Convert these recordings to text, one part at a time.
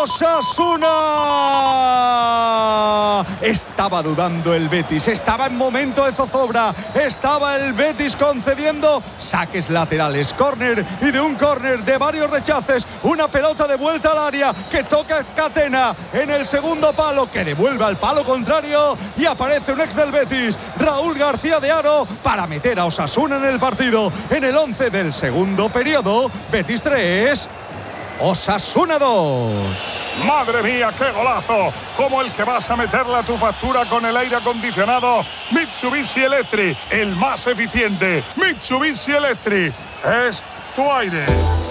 Osasuna. Estaba dudando el Betis, estaba en momento de zozobra, estaba el Betis concediendo saques laterales, córner, y de un córner, de varios rechaces, una pelota de vuelta al área que toca Catena en el segundo palo, que devuelve al palo contrario, y aparece un ex del Betis, Raúl García de Haro, para meter a Osasuna en el partido. En el 11 del segundo periodo, Betis 3, Osasuna 2. Madre mía, qué golazo, como el que vas a meterle a tu factura con el aire acondicionado Mitsubishi Electric, el más eficiente. Mitsubishi Electric es tu aire.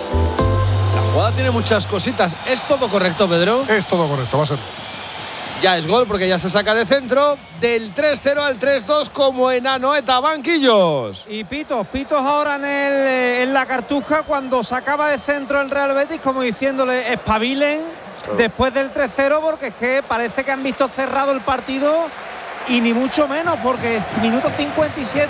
La jugada tiene muchas cositas. ¿Es todo correcto, Pedro? Es todo correcto, va a ser. Ya es gol porque ya se saca de centro. Del 3-0 al 3-2 como en Anoeta, banquillos. Y pitos ahora en la Cartuja cuando sacaba de centro el Real Betis, como diciéndole espabilen, claro, después del 3-0, porque es que parece que han visto cerrado el partido, y ni mucho menos, porque minuto 57,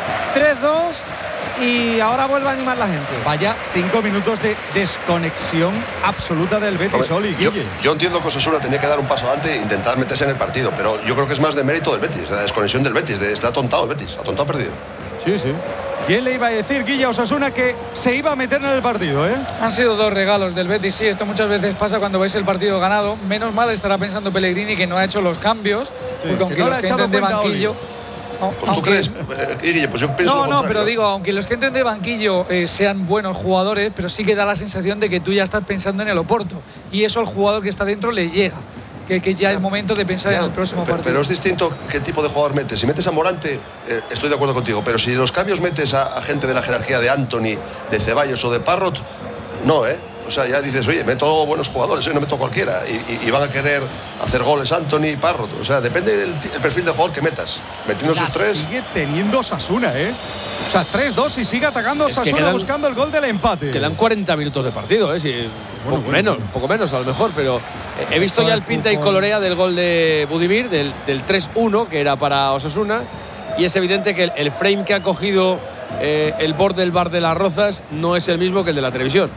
3-2. Y ahora vuelve a animar la gente. Vaya 5 minutos de desconexión absoluta del Betis, Oli. Yo entiendo que Osasuna tenía que dar un paso adelante e intentar meterse en el partido, pero yo creo que es más de mérito del Betis, de la desconexión del Betis, está atontado el Betis, atontado perdido. Sí. ¿Quién le iba a decir, Guilla, a Osasuna que se iba a meter en el partido, Han sido dos regalos del Betis, sí. Esto muchas veces pasa cuando ves el partido ganado. Menos mal estará pensando Pellegrini que no ha hecho los cambios, porque aunque los que entren de banquillo... Pues tú crees, Guille, pues yo pienso lo contrario. Pero digo, aunque los que entren de banquillo sean buenos jugadores, pero sí que da la sensación de que tú ya estás pensando en el Oporto, y eso al jugador que está dentro le llega, que ya es momento de pensar en el próximo partido. Pero es distinto qué tipo de jugador metes. Si metes a Morante, estoy de acuerdo contigo, pero si los cambios metes a gente de la jerarquía de Antony, de Ceballos o de Parrot, no, O sea, ya dices, oye, meto buenos jugadores, no meto cualquiera. Y van a querer hacer goles Antony y Parrot. O sea, depende del perfil de jugador que metas. Metiendo esos tres. Sigue teniendo Osasuna, O sea, 3-2 y sigue atacando Osasuna buscando el gol del empate. Quedan 40 minutos de partido, Sí, un poco menos a lo mejor, pero he visto ya el pinta y colorea del gol de Budimir, del 3-1, que era para Osasuna, y es evidente que el frame que ha cogido el borde del bar de Las Rozas no es el mismo que el de la televisión.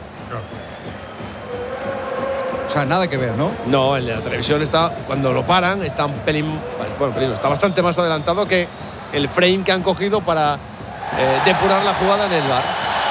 O sea, nada que ver, ¿no? No, el de la televisión está, cuando lo paran, está un pelín, está bastante más adelantado que el frame que han cogido para depurar la jugada en el VAR.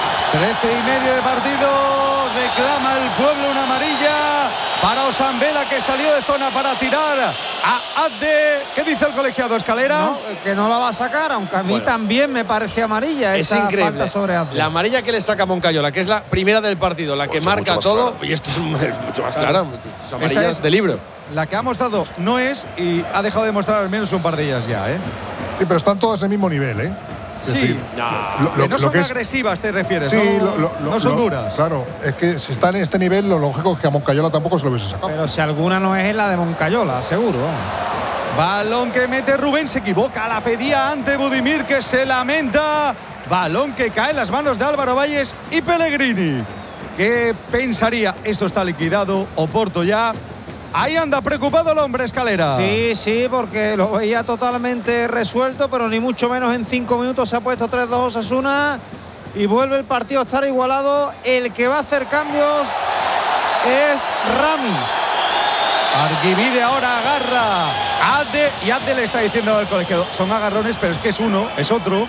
13:30 de partido, reclama el pueblo una amarilla para Osambela, que salió de zona para tirar a Adde. ¿Qué dice el colegiado, Escalera? No, que no la va a sacar, aunque a mí también me parece amarilla. Es increíble. Sobre Adde. La amarilla que le saca Moncayola, que es la primera del partido, la que marca todo, y esto es mucho más claro. Es amarilla de libro. La que ha mostrado no es, y ha dejado de mostrar al menos un par de ellas ya, Sí, pero están todos en el mismo nivel, Sí, decir, no son agresivas, te refieres, sí, no son duras. Claro, es que si están en este nivel, lo lógico es que a Moncayola tampoco se lo hubiese sacado. Pero si alguna no es la de Moncayola, seguro. Balón que mete Rubén, se equivoca, la pedía ante Budimir, que se lamenta. Balón que cae en las manos de Álvaro Valles y Pellegrini. ¿Qué pensaría? Esto está liquidado, Oporto ya. Ahí anda preocupado el hombre, Escalera. Sí, porque lo veía totalmente resuelto, pero ni mucho menos en 5 minutos se ha puesto 3-2 Osasuna y vuelve el partido a estar igualado. El que va a hacer cambios es Ramis. Arguivide ahora agarra a Adde, y Adde le está diciendo al colegiado, son agarrones, pero es que es uno, es otro,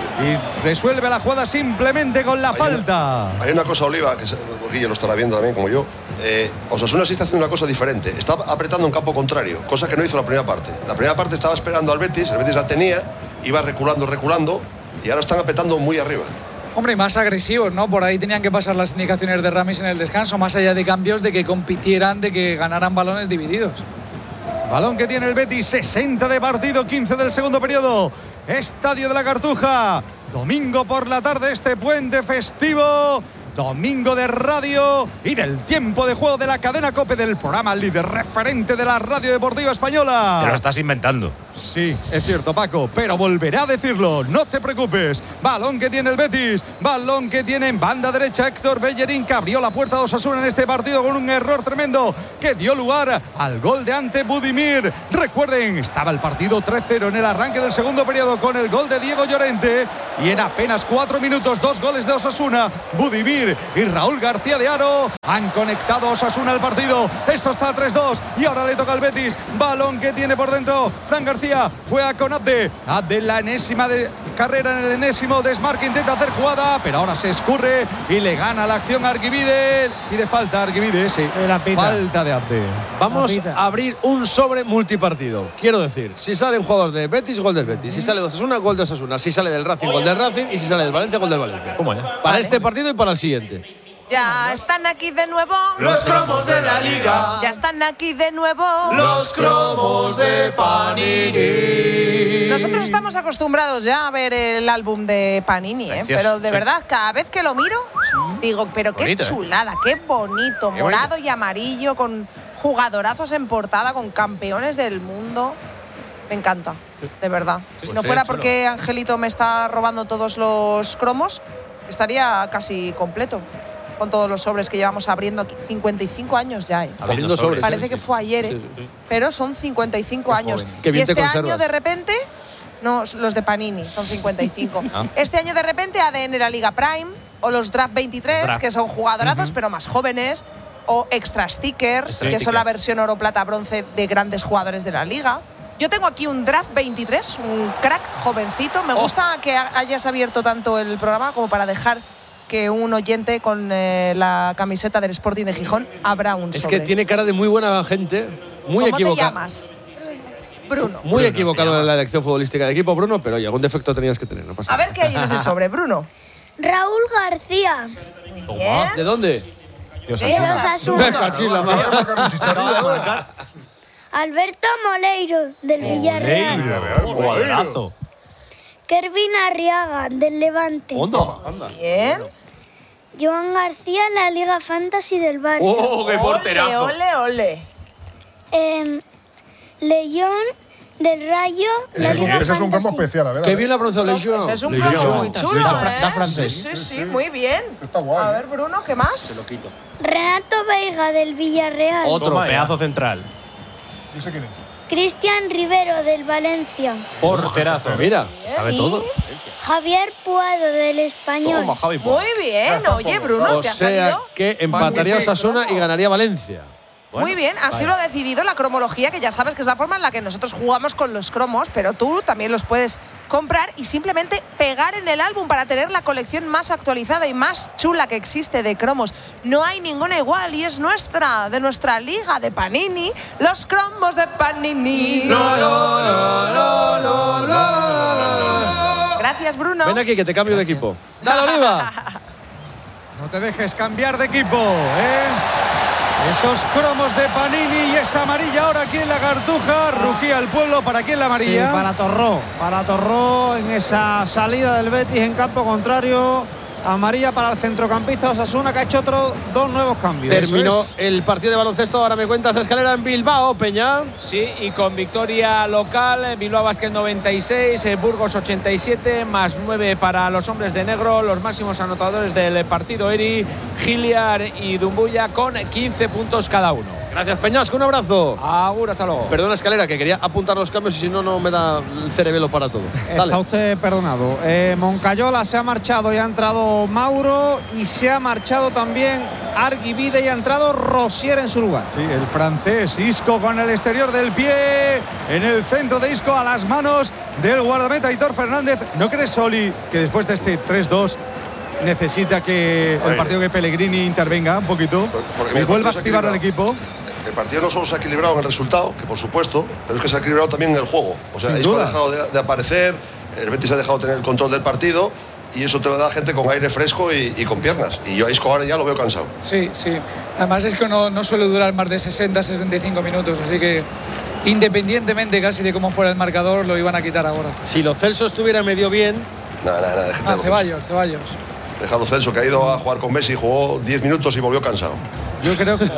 y resuelve la jugada simplemente con la falta. Hay una cosa, Oliva, que Guille lo estará viendo también como yo. Osasuna sí está haciendo una cosa diferente, está apretando en campo contrario, cosa que no hizo la primera parte. La primera parte estaba esperando al Betis, el Betis la tenía, iba reculando, y ahora están apretando muy arriba. Hombre, más agresivos, ¿no? Por ahí tenían que pasar las indicaciones de Ramis en el descanso, más allá de cambios, de que compitieran, de que ganaran balones divididos. Balón que tiene el Betis, 60 de partido, 15 del segundo periodo. Estadio de la Cartuja, domingo por la tarde, este puente festivo. Domingo de radio y del tiempo de juego de la cadena COPE, del programa líder referente de la radio deportiva española. Te lo estás inventando. Sí, es cierto, Paco, pero volveré a decirlo, no te preocupes. Balón que tiene el Betis, balón que tiene en banda derecha Héctor Bellerín, que abrió la puerta de Osasuna en este partido con un error tremendo que dio lugar al gol de Ante Budimir. Recuerden, estaba el partido 3-0 en el arranque del segundo periodo con el gol de Diego Llorente y en apenas 4 minutos 2 goles de Osasuna. Budimir y Raúl García de Haro han conectado a Osasuna al partido. Eso está 3-2 y ahora le toca al Betis. Balón que tiene por dentro Fran García. Juega con Abde la enésima carrera en el enésimo desmarque, intenta hacer jugada, pero ahora se escurre y le gana la acción a Arquivide. Y de falta Arquivide, sí. Falta de Abde. Vamos a abrir un sobre multipartido. Quiero decir, si sale un jugador de Betis, gol del Betis. Si sale de Osasuna, gol de Osasuna. Si sale del Racing, gol del Racing. Y si sale del Valencia, gol del Valencia. ¿Cómo ya? Para este partido y para el siguiente. Ya están aquí de nuevo los cromos de la Liga. Ya están aquí de nuevo los cromos de Panini. Nosotros estamos acostumbrados ya a ver el álbum de Panini, pero de verdad, cada vez que lo miro, digo, pero qué bonito, chulada, qué bonito, qué morado bonito. Y amarillo, con jugadorazos en portada, con campeones del mundo. Me encanta, de verdad. Si no fuera porque Angelito me está robando todos los cromos, estaría casi completo. Con todos los sobres que llevamos abriendo aquí. 55 años ya, Abriendo sobres. Parece que fue ayer, pero son 55 años. Y este año de repente, no, los de Panini son 55. Este año de repente ADN la Liga Prime o los Draft 23, que son jugadorazos, pero más jóvenes, o Extra Stickers, que son la versión oro, plata, bronce de grandes jugadores de la Liga. Yo tengo aquí un Draft 23, un crack jovencito. Me gusta que hayas abierto tanto el programa como para dejar que un oyente con la camiseta del Sporting de Gijón abra un sobre. Es que tiene cara de muy buena gente, muy equivocada. ¿Cómo te llamas? Bruno. Muy Bruno, equivocado en la elección futbolística de equipo, Bruno, pero oye, algún defecto tenías que tener. No pasa nada. A ver qué hay en ese sobre, Bruno. Raúl García. Bien. ¿De dónde? De Osasuna. Alberto Moleiro, del Villarreal. Jugadorazo. Kervin Arriaga, del Levante. Anda. Bien. Joan García, en la Liga Fantasy del Barça. ¡Oh, qué porterazo! Ole. León, del Rayo, la Liga Ese es un cromo especial, a ver. Qué bien la pronunciado Legión. Es un cromo muy chulo, Da francés. Sí, muy bien. Está guay. A ver, Bruno, ¿qué más? Te lo quito. Renato Veiga, del Villarreal. Otro pedazo central. ¿Y ese quién es? Cristian Rivero, del Valencia. Porterazo. Mira, sabe todo. Javier Puado, del Español. Toma, Javi, pues. Muy bien. Oye, Bruno, O ¿te ha sea salido? que empataría Osasuna y ganaría Valencia. Bueno, muy bien, así lo ha decidido la cromología, que ya sabes que es la forma en la que nosotros jugamos con los cromos, pero tú también los puedes comprar y simplemente pegar en el álbum para tener la colección más actualizada y más chula que existe de cromos. No hay ninguna igual y es nuestra, de nuestra liga de Panini, los cromos de Panini. Gracias, Bruno. ven aquí que te cambio de equipo. ¡Dale, Oliva! No te dejes cambiar de equipo, Esos cromos de Panini y esa amarilla ahora aquí en la Cartuja. Rugía el pueblo. ¿Para quién la amarilla? Sí, para Torró en esa salida del Betis en campo contrario. Amarilla para el centrocampista Osasuna, que ha hecho dos nuevos cambios. Terminó el partido de baloncesto. Ahora me cuentas Escalera en Bilbao, Peña. Sí, y con victoria local, Bilbao Basket 96, Burgos 87, más 9 para los hombres de negro. Los máximos anotadores del partido, Eri, Giliar y Dumbuya, con 15 puntos cada uno. Gracias, Peñasco, un abrazo. Agur, hasta luego. Perdona, Escalera, que quería apuntar los cambios y si no, no me da el cerebelo para todo. Dale. Está usted perdonado. Moncayola se ha marchado y ha entrado Mauro, y se ha marchado también Argivide y ha entrado Rosier en su lugar. Sí, el francés Isco con el exterior del pie. En el centro de Isco, a las manos del guardameta Aitor Fernández. ¿No crees, Oli, que después de este 3-2 necesita que el partido que Pellegrini intervenga un poquito y vuelva a activar al equipo? El partido no solo se ha equilibrado en el resultado, que por supuesto, pero es que se ha equilibrado también en el juego. O sea, Isco ha dejado de aparecer, el Betis ha dejado de tener el control del partido, y eso te lo da gente con aire fresco y con piernas. Y yo a Isco ahora ya lo veo cansado. Sí. Además es que no suele durar más de 60-65 minutos, así que independientemente casi de cómo fuera el marcador, lo iban a quitar ahora. Si Lo Celso estuviera medio bien. Nada, déjate. Ceballos. Déjalo, Celso, que ha ido a jugar con Messi, jugó 10 minutos y volvió cansado. Yo creo que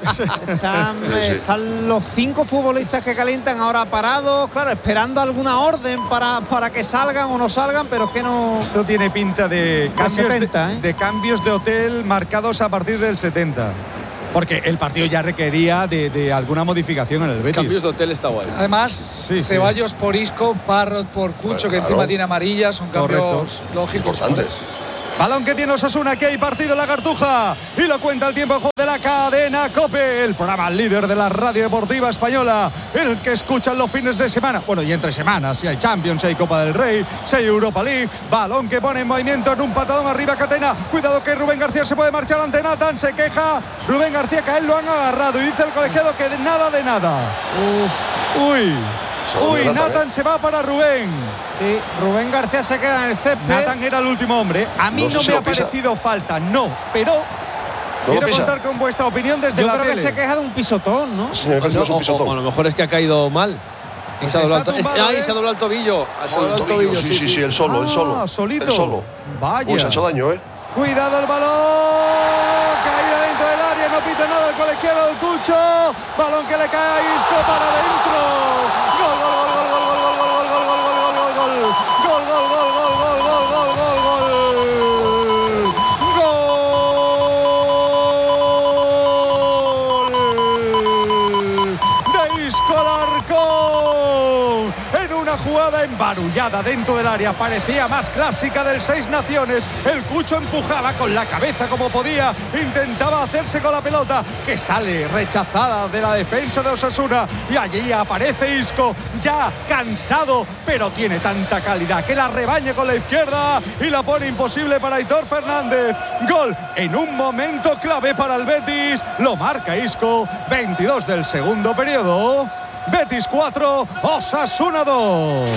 están los 5 futbolistas que calientan ahora parados, claro, esperando alguna orden para que salgan o no salgan, pero es que no. Esto tiene pinta de cambios 70, de cambios de hotel marcados a partir del 70. Porque el partido ya requería de alguna modificación en el Betis. Cambios de hotel está guay. Además, Ceballos por Isco, Parrot por Cucho, que encima tiene amarilla, son cambios lógicos. Importantes. Balón que tiene Osasuna, que hay partido en la Cartuja y lo cuenta el tiempo de juego de la cadena COPE, el programa líder de la radio deportiva española, el que escuchan los fines de semana, bueno, y entre semanas, si hay Champions, si hay Copa del Rey, si hay Europa League. Balón que pone en movimiento en un patadón arriba Catena, cuidado que Rubén García se puede marchar ante Nathan, se queja Rubén García que a él lo han agarrado y dice el colegiado que nada de nada. Uy, Nathan se va para Rubén. Sí, Rubén García se queda en el césped. Nathan era el último hombre. A mí no me ha parecido falta, no, pero quiero contar con vuestra opinión desde la tele. Yo creo que se queja de un pisotón, ¿no? Sí, me parece un pisotón. O a lo mejor es que ha caído mal. Y se ha doblado el tobillo. Sí, el solo. Solito. El solo. Vaya. Se ha hecho daño, Cuidado el balón. Caída dentro del área. No pita nada el colegiado del Cucho. Balón que le cae a Isco para adentro. Gol. De Isco Alarcón. En una jugada embarullada dentro del área, parecía más clásica del Seis Naciones. El Cucho empujaba con la cabeza como podía, intentaba hacerse con la pelota, que sale rechazada de la defensa de Osasuna, y allí aparece Isco, ya cansado, pero tiene tanta calidad que la rebaña con la izquierda y la pone imposible para Aitor Fernández. Gol en un momento clave para el Betis, lo marca Isco. 22 del segundo periodo. Betis 4, Osasuna 2.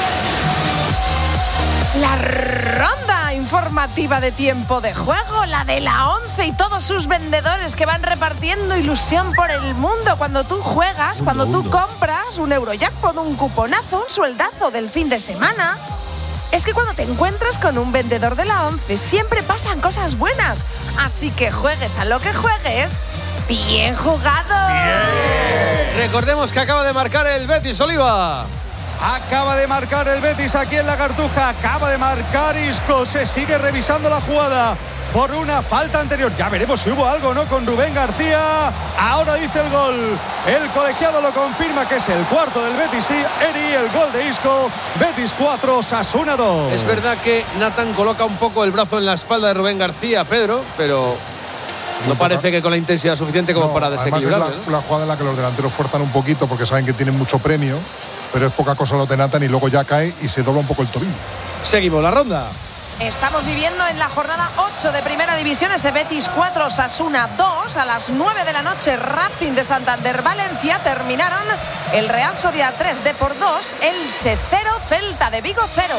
La ronda informativa de tiempo de juego, la de la 11 y todos sus vendedores que van repartiendo ilusión por el mundo. Cuando tú juegas, cuando tú compras un Eurojackpot, un cuponazo, un sueldazo del fin de semana, es que cuando te encuentras con un vendedor de la 11 siempre pasan cosas buenas. Así que juegues a lo que juegues, ¡bien jugado! Bien. Recordemos que acaba de marcar el Betis, Oliva. Acaba de marcar el Betis aquí en la Cartuja. Acaba de marcar Isco. Se sigue revisando la jugada por una falta anterior. Ya veremos si hubo algo, ¿no?, con Rubén García. Ahora dice el gol. El colegiado lo confirma, que es el cuarto del Betis. Sí, Eri, el gol de Isco. Betis 4, Osasuna 2. Es verdad que Nathan coloca un poco el brazo en la espalda de Rubén García, Pedro, pero no parece que con la intensidad suficiente como para desequilibrar. Es la jugada en la que los delanteros fuerzan un poquito porque saben que tienen mucho premio, pero es poca cosa lo de Nathan y luego ya cae y se dobla un poco el tobillo. Seguimos la ronda. Estamos viviendo en la jornada 8 de Primera División, ese Betis 4, Osasuna 2. A las 9 de la noche, Racing de Santander, Valencia. Terminaron el Real Sociedad 3, Depor 2, Elche 0, Celta de Vigo 0.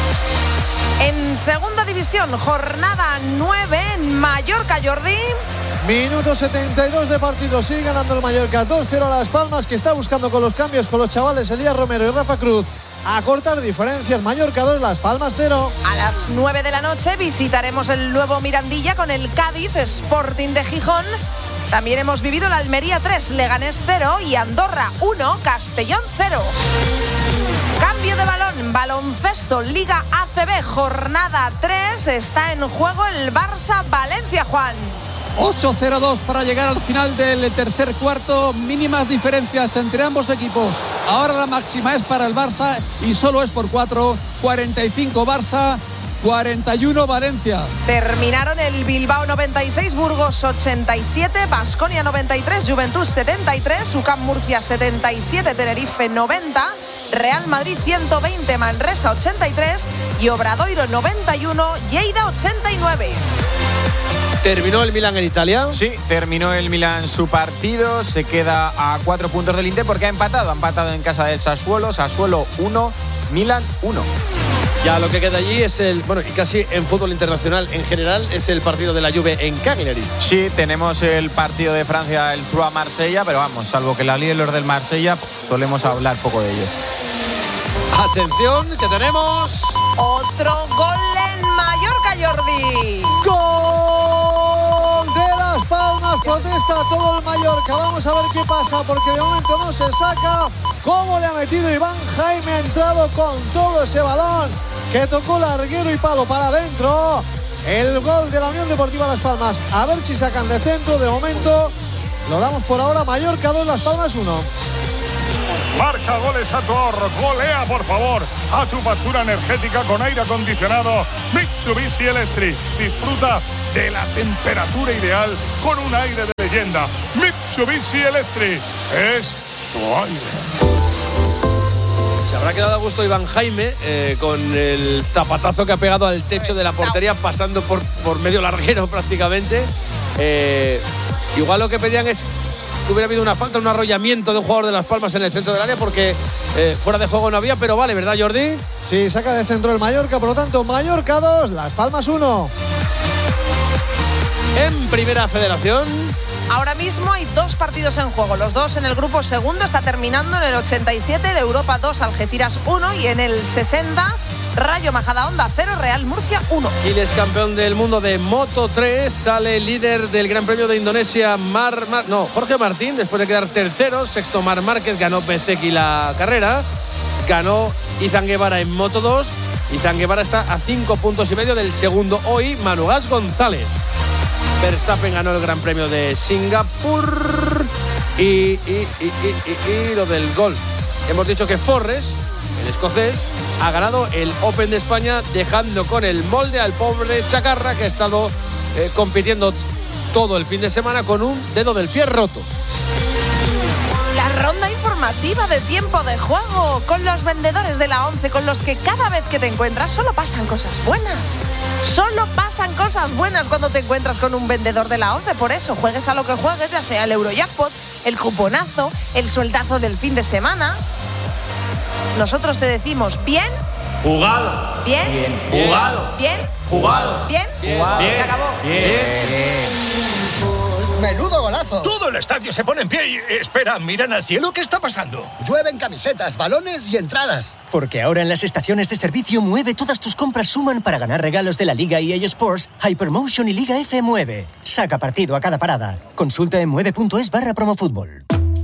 En Segunda División, jornada 9, en Mallorca, Jordi. Minuto 72 de partido, sigue ganando el Mallorca 2-0 a Las Palmas, que está buscando con los cambios con los chavales Elías Romero y Rafa Cruz a cortar diferencias. Mallorca 2, Las Palmas 0. A las 9 de la noche visitaremos el nuevo Mirandilla con el Cádiz Sporting de Gijón. También hemos vivido el Almería 3, Leganés 0 y Andorra 1, Castellón 0. Cambio de balón, baloncesto, Liga ACB, jornada 3. Está en juego el Barça-Valencia, Juan. 8-0-2 para llegar al final del tercer cuarto. Mínimas diferencias entre ambos equipos. Ahora la máxima es para el Barça y solo es por 4. 45 Barça, 41 Valencia. Terminaron el Bilbao 96, Burgos 87, Baskonia 93, Juventud 73, UCAM Murcia 77, Tenerife 90, Real Madrid 120, Manresa 83 y Obradoiro 91, Lleida 89. ¿Terminó el Milan en Italia? Sí, terminó el Milan su partido. Se queda a 4 puntos del Inter porque ha empatado. Ha empatado en casa del Sassuolo. Sassuolo 1, Milan 1. Ya lo que queda allí es y casi en fútbol internacional en general, es el partido de la Juve en Cagliari. Sí, tenemos el partido de Francia, el Troyes Marsella, pero vamos, salvo que la líder los del Marsella, solemos hablar poco de ellos. Atención, que tenemos otro gol en Mallorca, Jordi. ¡Gol de Las Palmas! Protesta todo el Mallorca. Vamos a ver qué pasa, porque de momento no se saca. ¿Cómo le ha metido Iván Jaime? Ha entrado con todo ese balón que tocó larguero y palo para adentro. El gol de la Unión Deportiva Las Palmas. A ver si sacan de centro. De momento lo damos por ahora. Mallorca 2, Las Palmas 1. Marca goles a tu ahorro. Golea, por favor, a tu factura energética con aire acondicionado Mitsubishi Electric. Disfruta de la temperatura ideal con un aire de leyenda. Mitsubishi Electric es tu aire. Se habrá quedado a gusto Iván Jaime con el zapatazo que ha pegado al techo de la portería, pasando por medio larguero prácticamente. Igual lo que pedían es que hubiera habido una falta, un arrollamiento de un jugador de Las Palmas en el centro del área, porque fuera de juego no había, pero vale, ¿verdad, Jordi? Sí, saca de centro el Mallorca, por lo tanto, Mallorca 2, Las Palmas 1. En Primera Federación. Ahora mismo hay 2 partidos en juego, los 2 en el grupo segundo, está terminando en el 87, el Europa 2, Algeciras 1, y en el 60, Rayo Majadahonda 0, Real Murcia 1. Giles, campeón del mundo de Moto 3, sale líder del Gran Premio de Indonesia, Jorge Martín, después de quedar tercero. Sexto, Marc Márquez, ganó Bezzecchi la carrera, ganó Izan Guevara en Moto 2. Izan Guevara está a 5,5 puntos del segundo hoy, Manu Gas González. Verstappen ganó el Gran Premio de Singapur. Y lo del golf. Hemos dicho que Forres, el escocés, ha ganado el Open de España, dejando con el molde al pobre Chacarra, que ha estado compitiendo todo el fin de semana con un dedo del pie roto. La ronda informativa de tiempo de juego con los vendedores de la 11, con los que cada vez que te encuentras solo pasan cosas buenas. Solo pasan cosas buenas cuando te encuentras con un vendedor de la 11. Por eso, juegues a lo que juegues, ya sea el Eurojackpot, el cuponazo, el sueldazo del fin de semana. Nosotros te decimos bien jugado, bien jugado, bien jugado, bien. Se acabó. ¡Menudo golazo! Todo el estadio se pone en pie y espera, miran al cielo. ¿Qué está pasando? Llueven camisetas, balones y entradas. Porque ahora en las estaciones de servicio Mueve todas tus compras suman para ganar regalos de la Liga EA Sports, Hypermotion y Liga F Mueve. Saca partido a cada parada. Consulta en mueve.es/promofútbol.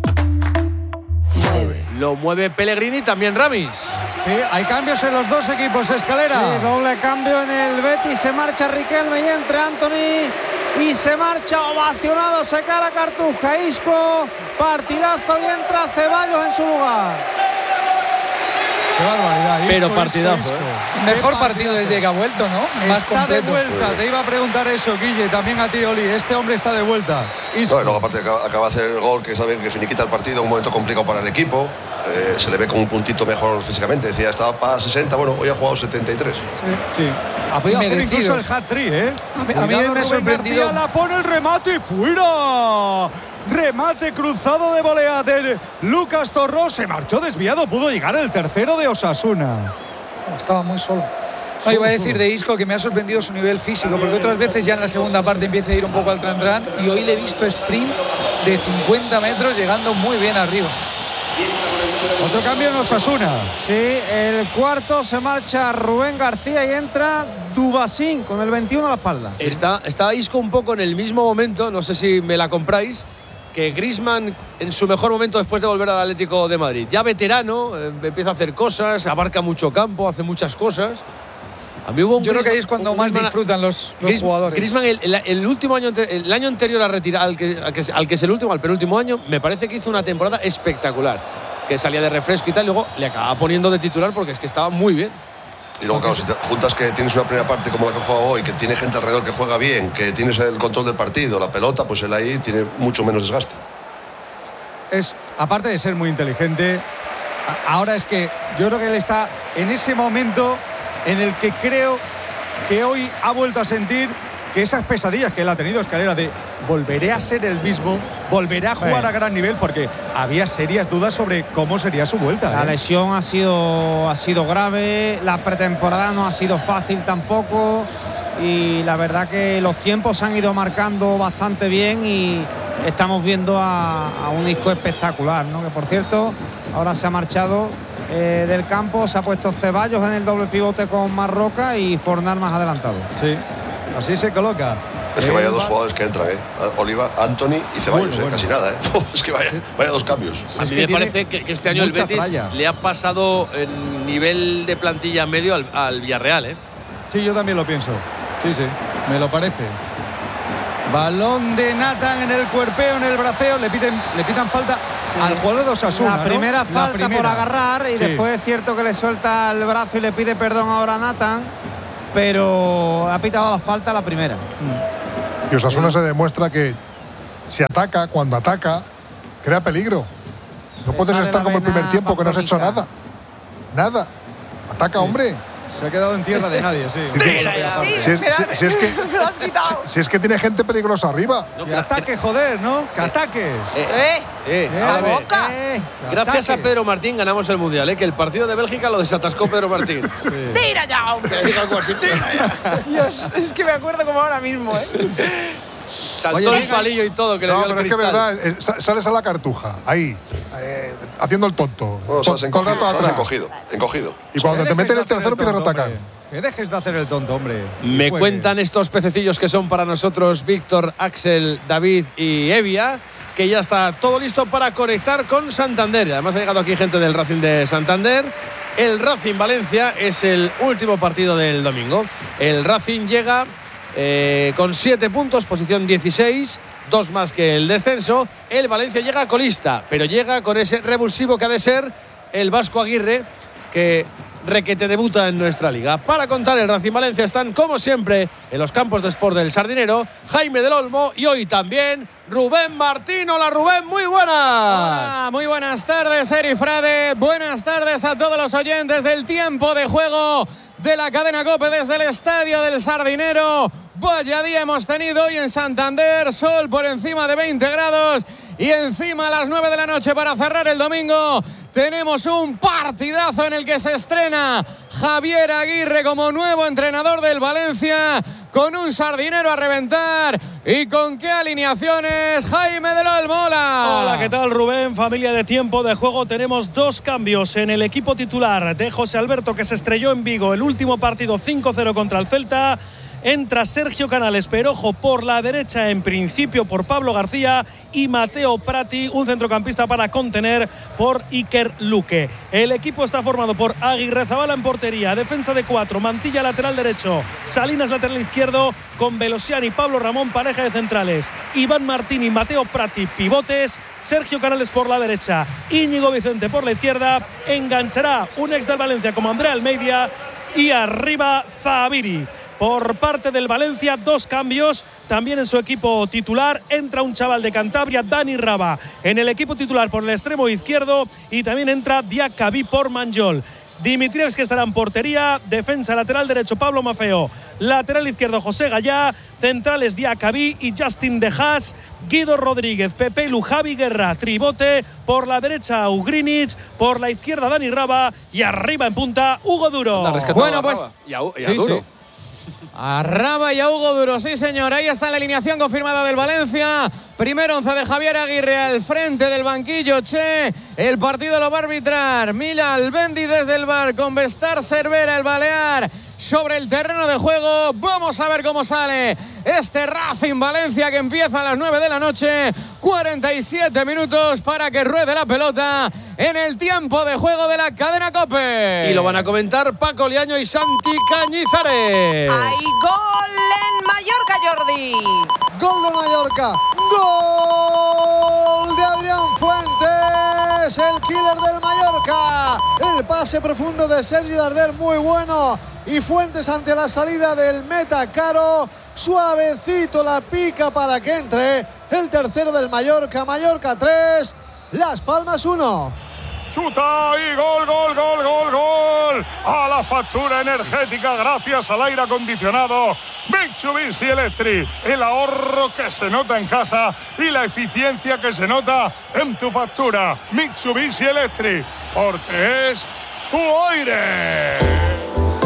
Lo mueve Pellegrini, también Ramis. Sí, hay cambios en los dos equipos, Escalera. Sí, doble cambio en el Betis, se marcha Riquelme y entra Anthony y se marcha ovacionado, se cae la Cartuja, Isco, partidazo y entra Ceballos en su lugar. Qué barbaridad, Isco, pero partidazo. Mejor partido desde que ha vuelto, ¿no? Más está completo. de vuelta, te iba a preguntar eso, Guille, también a ti, Oli. Este hombre está de vuelta. No, y luego aparte acaba de hacer el gol que saben que finiquita el partido, un momento complicado para el equipo. Se le ve con un puntito mejor físicamente. Decía, estaba para 60, bueno, hoy ha jugado 73. Sí. Ha podido hacer incluso el hat-trick, ¿eh? A mí me ha sorprendido. García la pone el remate y fuera. Remate cruzado de volea de Lucas Torró. Se marchó desviado, pudo llegar el tercero de Osasuna. Estaba muy solo. No, iba a decir de Isco que me ha sorprendido su nivel físico, porque otras veces ya en la segunda parte empieza a ir un poco al tran-tran, y hoy le he visto sprints de 50 metros llegando muy bien arriba. Otro cambio en Osasuna. Sí, el cuarto se marcha Rubén García y entra Dubasín con el 21 a la espalda. Está Isco un poco en el mismo momento, no sé si me la compráis, que Griezmann en su mejor momento después de volver al Atlético de Madrid. Ya veterano, empieza a hacer cosas, abarca mucho campo, hace muchas cosas. A mí hubo Yo creo que ahí es cuando más disfrutan los jugadores. Griezmann el último año, el año anterior a retirar, al que es el último, al penúltimo año, me parece que hizo una temporada espectacular, que salía de refresco y tal, luego le acababa poniendo de titular porque es que estaba muy bien. Y luego, claro, si te juntas que tienes una primera parte como la que juega hoy, que tiene gente alrededor que juega bien, que tienes el control del partido, la pelota, pues él ahí tiene mucho menos desgaste. Aparte de ser muy inteligente, ahora es que yo creo que él está en ese momento en el que creo que hoy ha vuelto a sentir que esas pesadillas que él ha tenido, Escalera, de volveré a ser el mismo, volveré a jugar a gran nivel, porque había serias dudas sobre cómo sería su vuelta. La lesión ha sido grave, la pretemporada no ha sido fácil tampoco, y la verdad que los tiempos se han ido marcando bastante bien y estamos viendo a un Isco espectacular, ¿no? Que por cierto, ahora se ha marchado del campo, se ha puesto Ceballos en el doble pivote con Marroca y Fornal más adelantado. Sí, Así se coloca. Es que vaya dos jugadores que entran, Oliva, Anthony y Ceballos, bueno. Casi nada, Es que vaya dos cambios. A mí me parece que este año el Betis le ha pasado el nivel de plantilla medio al Villarreal, Sí, yo también lo pienso. Sí, me lo parece. Balón de Nathan en el cuerpeo, en el braceo. Le pitan falta al jugador de Osasuna. La primera falta por agarrar y después es cierto que le suelta el brazo y le pide perdón ahora a Nathan, pero ha pitado la falta la primera. Y Osasuna se demuestra que si ataca, cuando ataca, crea peligro. No puedes estar como el primer tiempo, que no has hecho nada. Nada. Ataca, hombre. Se ha quedado en tierra de nadie, sí. Si es que tiene gente peligrosa arriba. Que ataque, joder, ¿no? Que ataques. ¡La boca! Gracias a Pedro Martín ganamos el Mundial, que el partido de Bélgica lo desatascó Pedro Martín. ¡Tira ya, hombre! Dios, es que me acuerdo como ahora mismo, Saltó el palillo y todo que le dio el cristal. Es que verdad, sales a la cartuja, ahí, haciendo el tonto. Encogido. Y cuando te meten el tercero empiezan a atacar. Que dejes de hacer el tonto, hombre. Me cuentan estos pececillos que son para nosotros Víctor, Axel, David y Evia, que ya está todo listo para conectar con Santander. Además ha llegado aquí gente del Racing de Santander. El Racing Valencia es el último partido del domingo. El Racing llega con 7 puntos, posición 16, 2 más que el descenso. El Valencia llega colista, pero llega con ese revulsivo que ha de ser el Vasco Aguirre, que requete debuta en nuestra liga. Para contar el Racing Valencia están, como siempre, en los campos de Sport del Sardinero, Jaime del Olmo y hoy también Rubén Martín. Hola Rubén, muy buenas. Hola, muy buenas tardes, Eri Frade. Buenas tardes a todos los oyentes del tiempo de juego de la cadena COPE desde el estadio del Sardinero. Vaya día hemos tenido hoy en Santander, sol por encima de 20 grados y encima a las 9 de la noche para cerrar el domingo. Tenemos un partidazo en el que se estrena Javier Aguirre como nuevo entrenador del Valencia, con un Sardinero a reventar. ¿Y con qué alineaciones? Jaime del Olmo. Hola, ¿qué tal, Rubén? Familia de tiempo de juego. Tenemos 2 cambios en el equipo titular de José Alberto, que se estrelló en Vigo el último partido 5-0 contra el Celta. Entra Sergio Canales, pero ojo, por la derecha en principio por Pablo García, y Mateo Prati, un centrocampista para contener por Iker Luque. El equipo está formado por Aguirrezabala en portería, defensa de 4, Mantilla lateral derecho, Salinas lateral izquierdo, con Velosiani y Pablo Ramón pareja de centrales, Iván Martín y Mateo Prati pivotes, Sergio Canales por la derecha, Íñigo Vicente por la izquierda, enganchará un ex del Valencia como André Almeida y arriba Zaviri. Por parte del Valencia, 2 cambios también en su equipo titular. Entra un chaval de Cantabria, Dani Raba, en el equipo titular por el extremo izquierdo, y también entra Diacabí por Manjol. Dimitrievski estará en portería, defensa lateral derecho Pablo Maffeo, lateral izquierdo José Gallá, centrales Diacabí y Justin De Haas, Guido Rodríguez, Pepe Lu, Javi Guerra, tribote, por la derecha Ugrinic, por la izquierda Dani Raba y arriba en punta Hugo Duro. Bueno, pues y a Duro. Sí. A Raba y a Hugo Duro, sí señor. Ahí está la alineación confirmada del Valencia. Primer 11 de Javier Aguirre al frente del banquillo. El partido lo va a arbitrar Mila Albendi desde el bar, con Bestar Cervera, el balear, sobre el terreno de juego. Vamos a ver cómo sale este Racing Valencia, que empieza a las 9 de la noche. 47 minutos para que ruede la pelota en el tiempo de juego de la cadena COPE. Y lo van a comentar Paco Liaño y Santi Cañizares. ¡Hay gol en Mallorca, Jordi! Gol de Mallorca. Gol de Adrián Fuentes, el killer del Mallorca. El pase profundo de Sergi Darder, muy bueno. Y Fuentes, ante la salida del meta Caro, suavecito la pica para que entre el tercero del Mallorca. Mallorca 3, Las Palmas 1. Chuta y gol, gol, gol, gol, gol. A la factura energética gracias al aire acondicionado Mitsubishi Electric. El ahorro que se nota en casa y la eficiencia que se nota en tu factura. Mitsubishi Electric, porque es tu aire.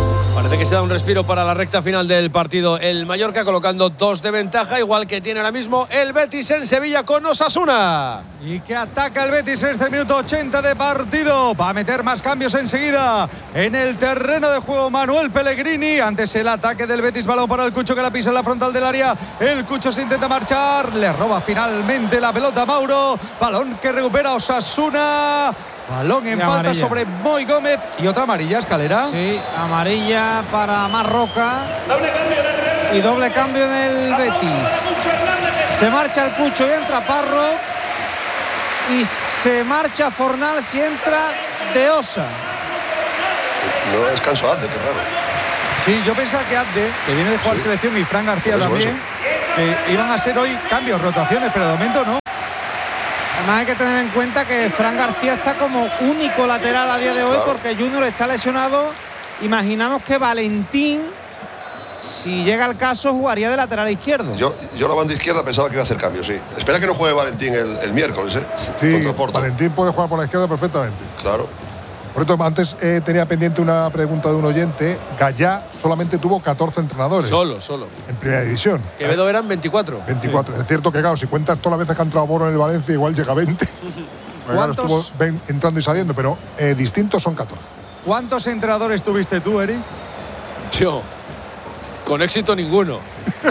Parece que se da un respiro para la recta final del partido el Mallorca, colocando 2 de ventaja, igual que tiene ahora mismo el Betis en Sevilla con Osasuna. Y que ataca el Betis en este minuto 80 de partido. Va a meter más cambios enseguida en el terreno de juego Manuel Pellegrini. Antes el ataque del Betis, balón para el Cucho que la pisa en la frontal del área. El Cucho se intenta marchar, le roba finalmente la pelota a Mauro. Balón que recupera Osasuna. Balón en falta amarilla sobre Moy Gómez. Y otra amarilla, Escalera. Sí, amarilla para Marroca. Y doble cambio en el Betis. Se marcha el Cucho y entra Parro. Y se marcha Fornals y entra De Osa. No descanso Adde, qué raro. Sí, yo pensaba que Adde, que viene de jugar selección, y Fran García también, que iban a ser hoy cambios, rotaciones, pero de momento no. Además hay que tener en cuenta que Fran García está como único lateral a día de hoy, claro, porque Junior está lesionado. Imaginamos que Valentín, si llega el caso, jugaría de lateral izquierdo. Yo la banda izquierda pensaba que iba a hacer cambios, sí. Espera que no juegue Valentín el miércoles, ¿eh? Sí, Valentín puede jugar por la izquierda perfectamente. Claro. Por cierto, antes tenía pendiente una pregunta de un oyente. Gallá solamente tuvo 14 entrenadores. Solo. En primera división. Quevedo eran 24. 24. Sí. Es cierto que, claro, si cuentas todas las veces que ha entrado Boro en el Valencia, igual llega a 20. Claro, estuvo entrando y saliendo, pero distintos son 14. ¿Cuántos entrenadores tuviste tú, Eri? Yo, con éxito ninguno.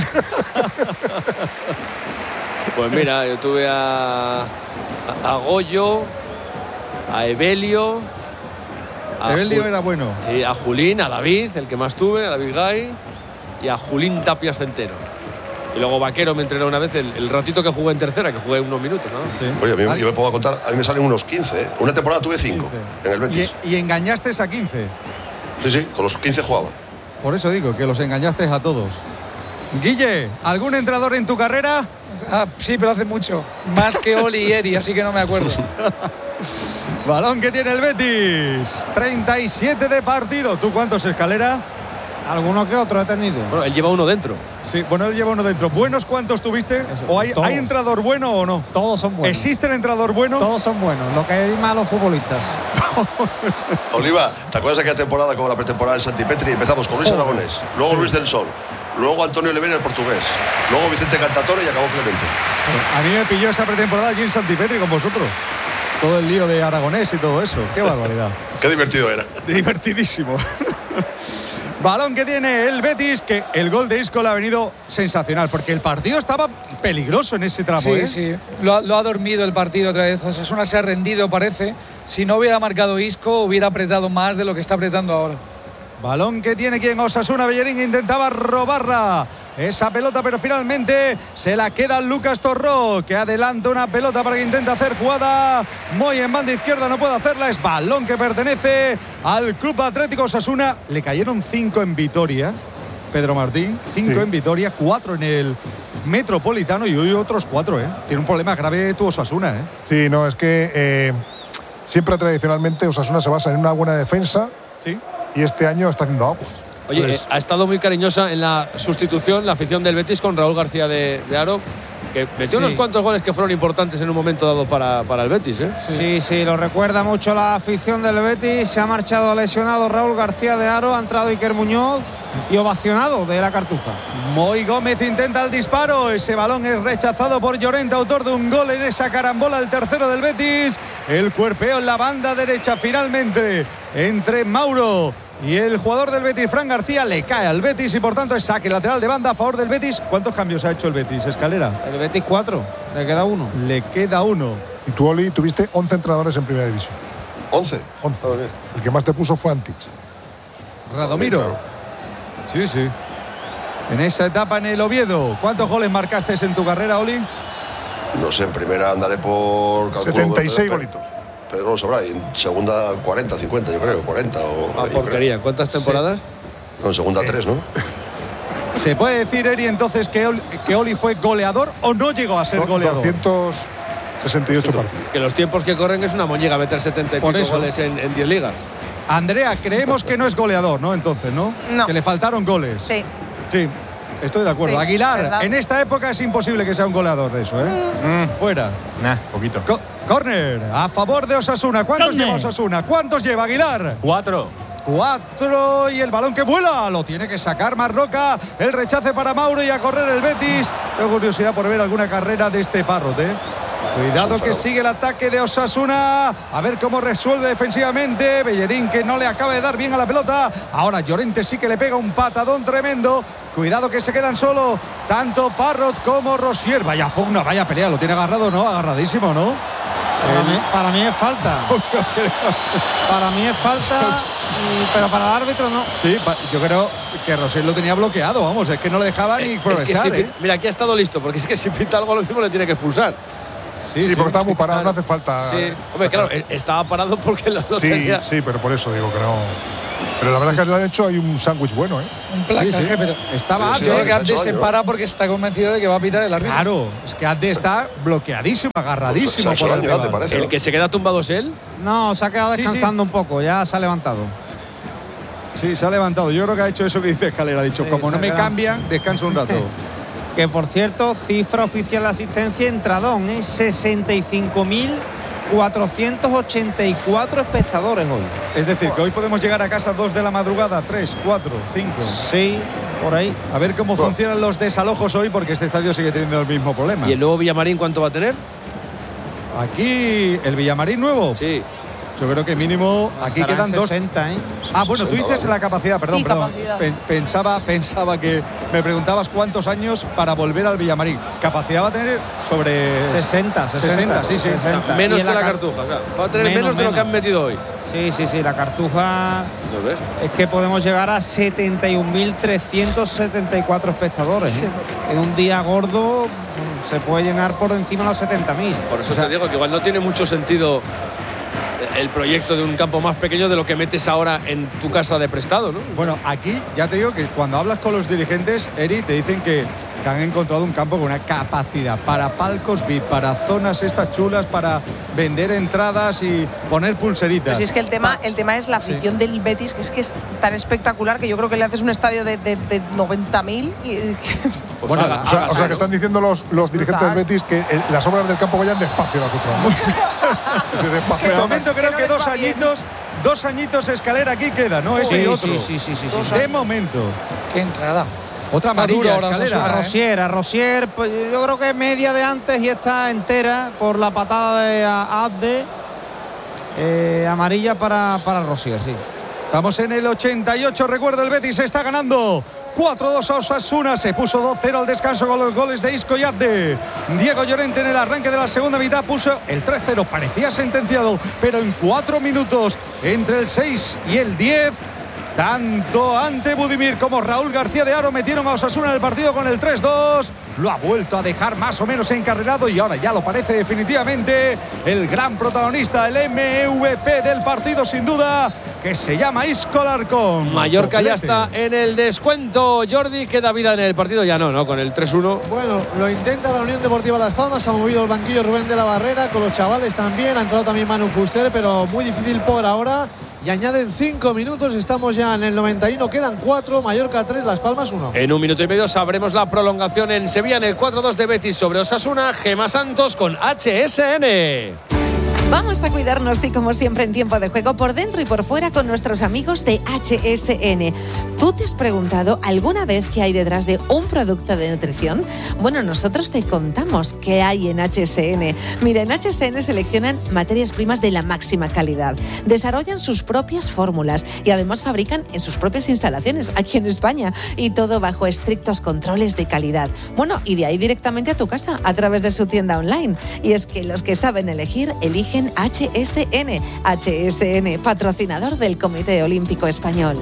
Pues mira, yo tuve a Goyo, a Evelio. Evelio era bueno. Sí, a Julín, a David, el que más tuve, a David Gay, y a Julín Tapias Centeno. Y luego Vaquero me entrenó una vez el ratito que jugué en tercera, que jugué unos minutos, ¿no? Sí. Oye, yo me puedo contar, a mí me salen unos 15, ¿eh? Una temporada tuve 5 en el Betis. ¿Y engañaste a 15? Sí, con los 15 jugaba. Por eso digo, que los engañaste a todos. Guille, ¿algún entrenador en tu carrera? Sí, pero hace mucho. Más que Oli y Eri, así que no me acuerdo. Balón que tiene el Betis. 37 de partido. ¿Tú cuántos, Escalera? Alguno que otro he tenido. Bueno, él lleva uno dentro. Sí, bueno, él lleva uno dentro. ¿Buenos cuántos tuviste? Eso, ¿O hay entrenador bueno o no? Todos son buenos. ¿Existe el entrenador bueno? Todos son buenos. Lo que hay malos futbolistas. Oliva, ¿te acuerdas de aquella temporada como la pretemporada en Santipetri? Empezamos con Luis Aragonés, luego Luis del Sol, luego Antonio Oliveira, el portugués, luego Vicente Cantatore y acabó Clemente. A mí me pilló esa pretemporada allí en Santipetri con vosotros. Todo el lío de Aragonés y todo eso. Qué barbaridad. Qué divertido era. Divertidísimo. Balón que tiene el Betis, que el gol de Isco le ha venido sensacional, porque el partido estaba peligroso en ese tramo. Sí. Lo ha dormido el partido otra vez. Osasuna se ha rendido, parece. Si no hubiera marcado Isco, hubiera apretado más de lo que está apretando ahora. Balón que tiene quien Osasuna. Bellerín intentaba robarla esa pelota, pero finalmente se la queda Lucas Torró, que adelanta una pelota para que intente hacer jugada. Moy en banda izquierda no puede hacerla. Es balón que pertenece al Club Atlético Osasuna. Le cayeron 5 en Vitoria, Pedro Martín. 5 en Vitoria, 4 en el Metropolitano y hoy otros 4. Tiene un problema grave tu Osasuna. Sí, no, es que siempre tradicionalmente Osasuna se basa en una buena defensa. Sí. Y este año está haciendo aguas. Oye, ha estado muy cariñosa en la sustitución la afición del Betis con Raúl García de Haro, que metió unos cuantos goles que fueron importantes en un momento dado para el Betis. Sí, lo recuerda mucho la afición del Betis. Se ha marchado lesionado Raúl García de Haro, ha entrado Iker Muñoz y ovacionado de la Cartuja. Moy Gómez intenta el disparo, ese balón es rechazado por Llorente, autor de un gol en esa carambola, el tercero del Betis. El cuerpeo en la banda derecha finalmente entre Mauro y el jugador del Betis, Fran García, le cae al Betis y por tanto es saque lateral de banda a favor del Betis. ¿Cuántos cambios ha hecho el Betis, Escalera? El Betis 4, le queda 1. Le queda 1. Y tú, Oli, tuviste 11 entrenadores en primera división. 11. El que más te puso fue Antich. Radomiro. Claro. Sí. En esa etapa en el Oviedo, ¿cuántos goles marcaste en tu carrera, Oli? No sé, en primera andaré por... 76 golitos. Pedro lo sabrá, y en segunda 40, 50, yo creo, 40 o... porquería, ¿cuántas temporadas? No, en segunda 3, ¿no? ¿Se puede decir, Eri, entonces que Oli fue goleador o no llegó a ser goleador? 268 partidos. Que los tiempos que corren es una moñiga meter 70 y pico goles en 10 ligas. Andrea, creemos que no es goleador, ¿no? Entonces, ¿no? Que le faltaron goles. Sí. Sí, estoy de acuerdo. Sí, Aguilar, verdad. En esta época es imposible que sea un goleador de eso, Fuera. Poquito. Córner, a favor de Osasuna. ¿Cuántos lleva Osasuna? ¿Cuántos lleva Aguilar? 4. 4 y el balón que vuela. Lo tiene que sacar Marroca. El rechace para Mauro y a correr el Betis. Tengo curiosidad por ver alguna carrera de este Parrot, ¿eh? Cuidado que sigue el ataque de Osasuna. A ver cómo resuelve defensivamente. Bellerín que no le acaba de dar bien a la pelota. Ahora Llorente sí que le pega un patadón tremendo. Cuidado que se quedan solo tanto Parrot como Rosier. Vaya pugna, vaya pelea. Lo tiene agarrado, ¿no? Agarradísimo, ¿no? Para mí es falta. Para mí es falta, pero para el árbitro no. Sí, yo creo que Rosier lo tenía bloqueado, vamos, es que no le dejaba ni progresar. Mira, aquí ha estado listo, porque es que si pinta algo lo mismo le tiene que expulsar. Sí, porque estaba muy parado, no hace falta. Sí, hombre, claro, estaba parado porque lo tenía. Sí, pero por eso digo que no. Pero la verdad es que le han hecho ahí un sándwich bueno, ¿eh? Un placaje, pero estaba yo creo que Abde se para porque está convencido de que va a pitar el árbitro. Claro, es que Abde está bloqueadísimo, agarradísimo. ¿El que se queda tumbado es él? No, se ha quedado descansando un poco, ya se ha levantado. Sí, se ha levantado. Yo creo que ha hecho eso que dice Escalera. Ha dicho, como no me cambian, descanso un rato. Que por cierto, cifra oficial de asistencia en Tradón, es 65.484 espectadores hoy. Es decir, que hoy podemos llegar a casa 2 de la madrugada, 3, 4, 5. Sí, por ahí. A ver cómo funcionan los desalojos hoy, porque este estadio sigue teniendo el mismo problema. ¿Y el nuevo Villamarín cuánto va a tener? Aquí, el Villamarín nuevo. Sí. Yo creo que mínimo aquí quedan 60, 2. Ah, bueno, tú dices la capacidad, perdón, Sí, perdón. capacidad. Pensaba que me preguntabas cuántos años para volver al Villamarín. Capacidad va a tener sobre 60, sí. 60. Menos que la Cartuja, o sea, va a tener menos de lo que han metido hoy. Sí, la Cartuja es que podemos llegar a 71.374 espectadores. En un día gordo se puede llenar por encima de los 70.000. Por eso te digo que igual no tiene mucho sentido el proyecto de un campo más pequeño de lo que metes ahora en tu casa de prestado, ¿no? Bueno, aquí ya te digo que cuando hablas con los dirigentes, Eri, te dicen que han encontrado un campo con una capacidad para palcos VIP, para zonas estas chulas, para vender entradas y poner pulseritas. Pues es que el tema es la afición del Betis, que es tan espectacular que yo creo que le haces un estadio de 90.000 y o sea, que están diciendo los dirigentes del Betis que las obras del campo vayan despacio las otras. De momento creo que 2 añitos Escalera aquí queda, ¿no? Este y otro. Sí. De momento. Qué entrada. Otra amarilla, Escalera. A Rosier, pues yo creo que media de antes y está entera por la patada de Abde. Amarilla para Rosier, sí. Estamos en el 88, recuerda, el Betis está ganando 4-2 a Osasuna, se puso 2-0 al descanso con los goles de Isco y Abde. Diego Llorente en el arranque de la segunda mitad puso el 3-0, parecía sentenciado, pero en 4 minutos, entre el 6 y el 10, tanto Ante Budimir como Raúl García de Haro metieron a Osasuna en el partido con el 3-2. Lo ha vuelto a dejar más o menos encarrilado y ahora ya lo parece definitivamente el gran protagonista, el MVP del partido sin duda, que se llama Isco Larcón. Mallorca ya está en el descuento. Jordi, queda vida en el partido, ya no, con el 3-1. Bueno, lo intenta la Unión Deportiva Las Palmas, ha movido el banquillo Rubén de la Barrera, con los chavales también, ha entrado también Manu Fuster, pero muy difícil por ahora. Y añaden 5 minutos, estamos ya en el 91, quedan 4, Mallorca 3, Las Palmas 1. En 1 minuto y medio sabremos la prolongación en Sevilla en el 4-2 de Betis sobre Osasuna. Gemma Santos con HSN. Vamos a cuidarnos y como siempre en tiempo de juego por dentro y por fuera con nuestros amigos de HSN. ¿Tú te has preguntado alguna vez qué hay detrás de un producto de nutrición? Bueno, nosotros te contamos qué hay en HSN. Mira, en HSN seleccionan materias primas de la máxima calidad, desarrollan sus propias fórmulas y además fabrican en sus propias instalaciones aquí en España y todo bajo estrictos controles de calidad. Bueno, y de ahí directamente a tu casa a través de su tienda online. Y es que los que saben elegir, eligen HSN. HSN, patrocinador del Comité Olímpico Español.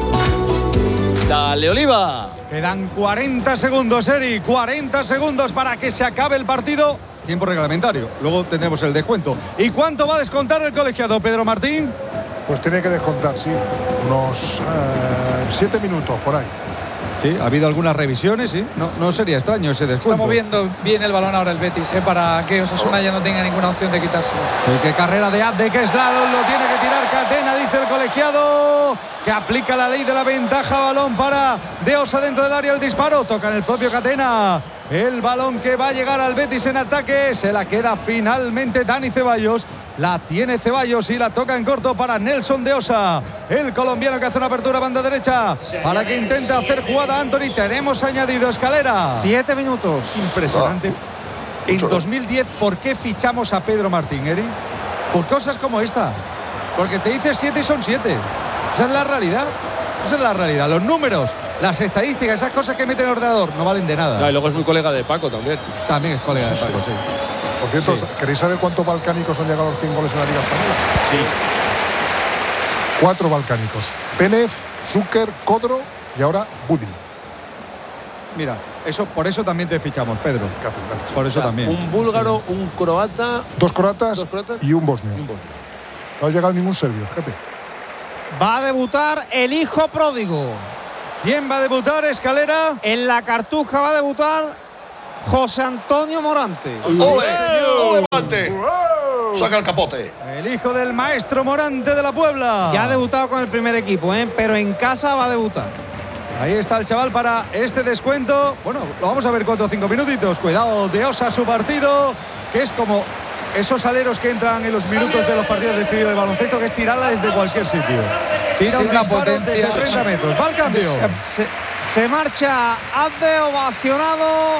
Dale, Oliva. Quedan 40 segundos, Eri. 40 segundos para que se acabe el partido. Tiempo reglamentario. Luego tendremos el descuento. ¿Y cuánto va a descontar el colegiado, Pedro Martín? Pues tiene que descontar, sí. Unos 7 minutos por ahí. Sí, ha habido algunas revisiones, sí. No sería extraño ese descuento. Está moviendo bien el balón ahora el Betis, para que Osasuna ya no tenga ninguna opción de quitárselo. Qué carrera de Abde, que es lado, lo tiene que tirar Catena, dice el colegiado, que aplica la ley de la ventaja, balón para De Osa dentro del área, el disparo, toca en el propio Catena. El balón que va a llegar al Betis en ataque. Se la queda finalmente Dani Ceballos. La tiene Ceballos y la toca en corto para Nelson de Osa. El colombiano que hace una apertura banda derecha para que intente hacer jugada Anthony. Tenemos añadido Escalera. 7 minutos. Impresionante. En 2010, ¿por qué fichamos a Pedro Martín, Eri? Por cosas como esta. Porque te dice 7 y son 7. Esa es la realidad. Esa es la realidad. Los números, las estadísticas, esas cosas que mete en el ordenador no valen de nada. No, y luego es muy colega de Paco también. También es colega de Paco, sí. Por cierto, sí. ¿Queréis saber cuántos balcánicos han llegado a los 100 goles en la Liga Española? Sí. 4 balcánicos. Penev, Zucker, Codro y ahora Budimir. Mira, por eso también te fichamos, Pedro. Gracias. Por eso también. Un búlgaro, sí. Un croata. Dos croatas y un bosnio. No ha llegado ningún serbio, fíjate. Va a debutar el hijo pródigo. ¿Quién va a debutar, Escalera? En la Cartuja va a debutar José Antonio Morante. ¡Ole, Morante! Saca el capote. El hijo del maestro Morante de la Puebla. Ya ha debutado con el primer equipo, pero en casa va a debutar. Ahí está el chaval para este descuento. Bueno, lo vamos a ver 4 o 5 minutitos. Cuidado de Osa, su partido, que es como esos aleros que entran en los minutos de los partidos decididos de baloncesto, que es tirarla desde cualquier sitio. Tira un disparo desde 30 metros. Va al cambio. Se marcha Abde, ovacionado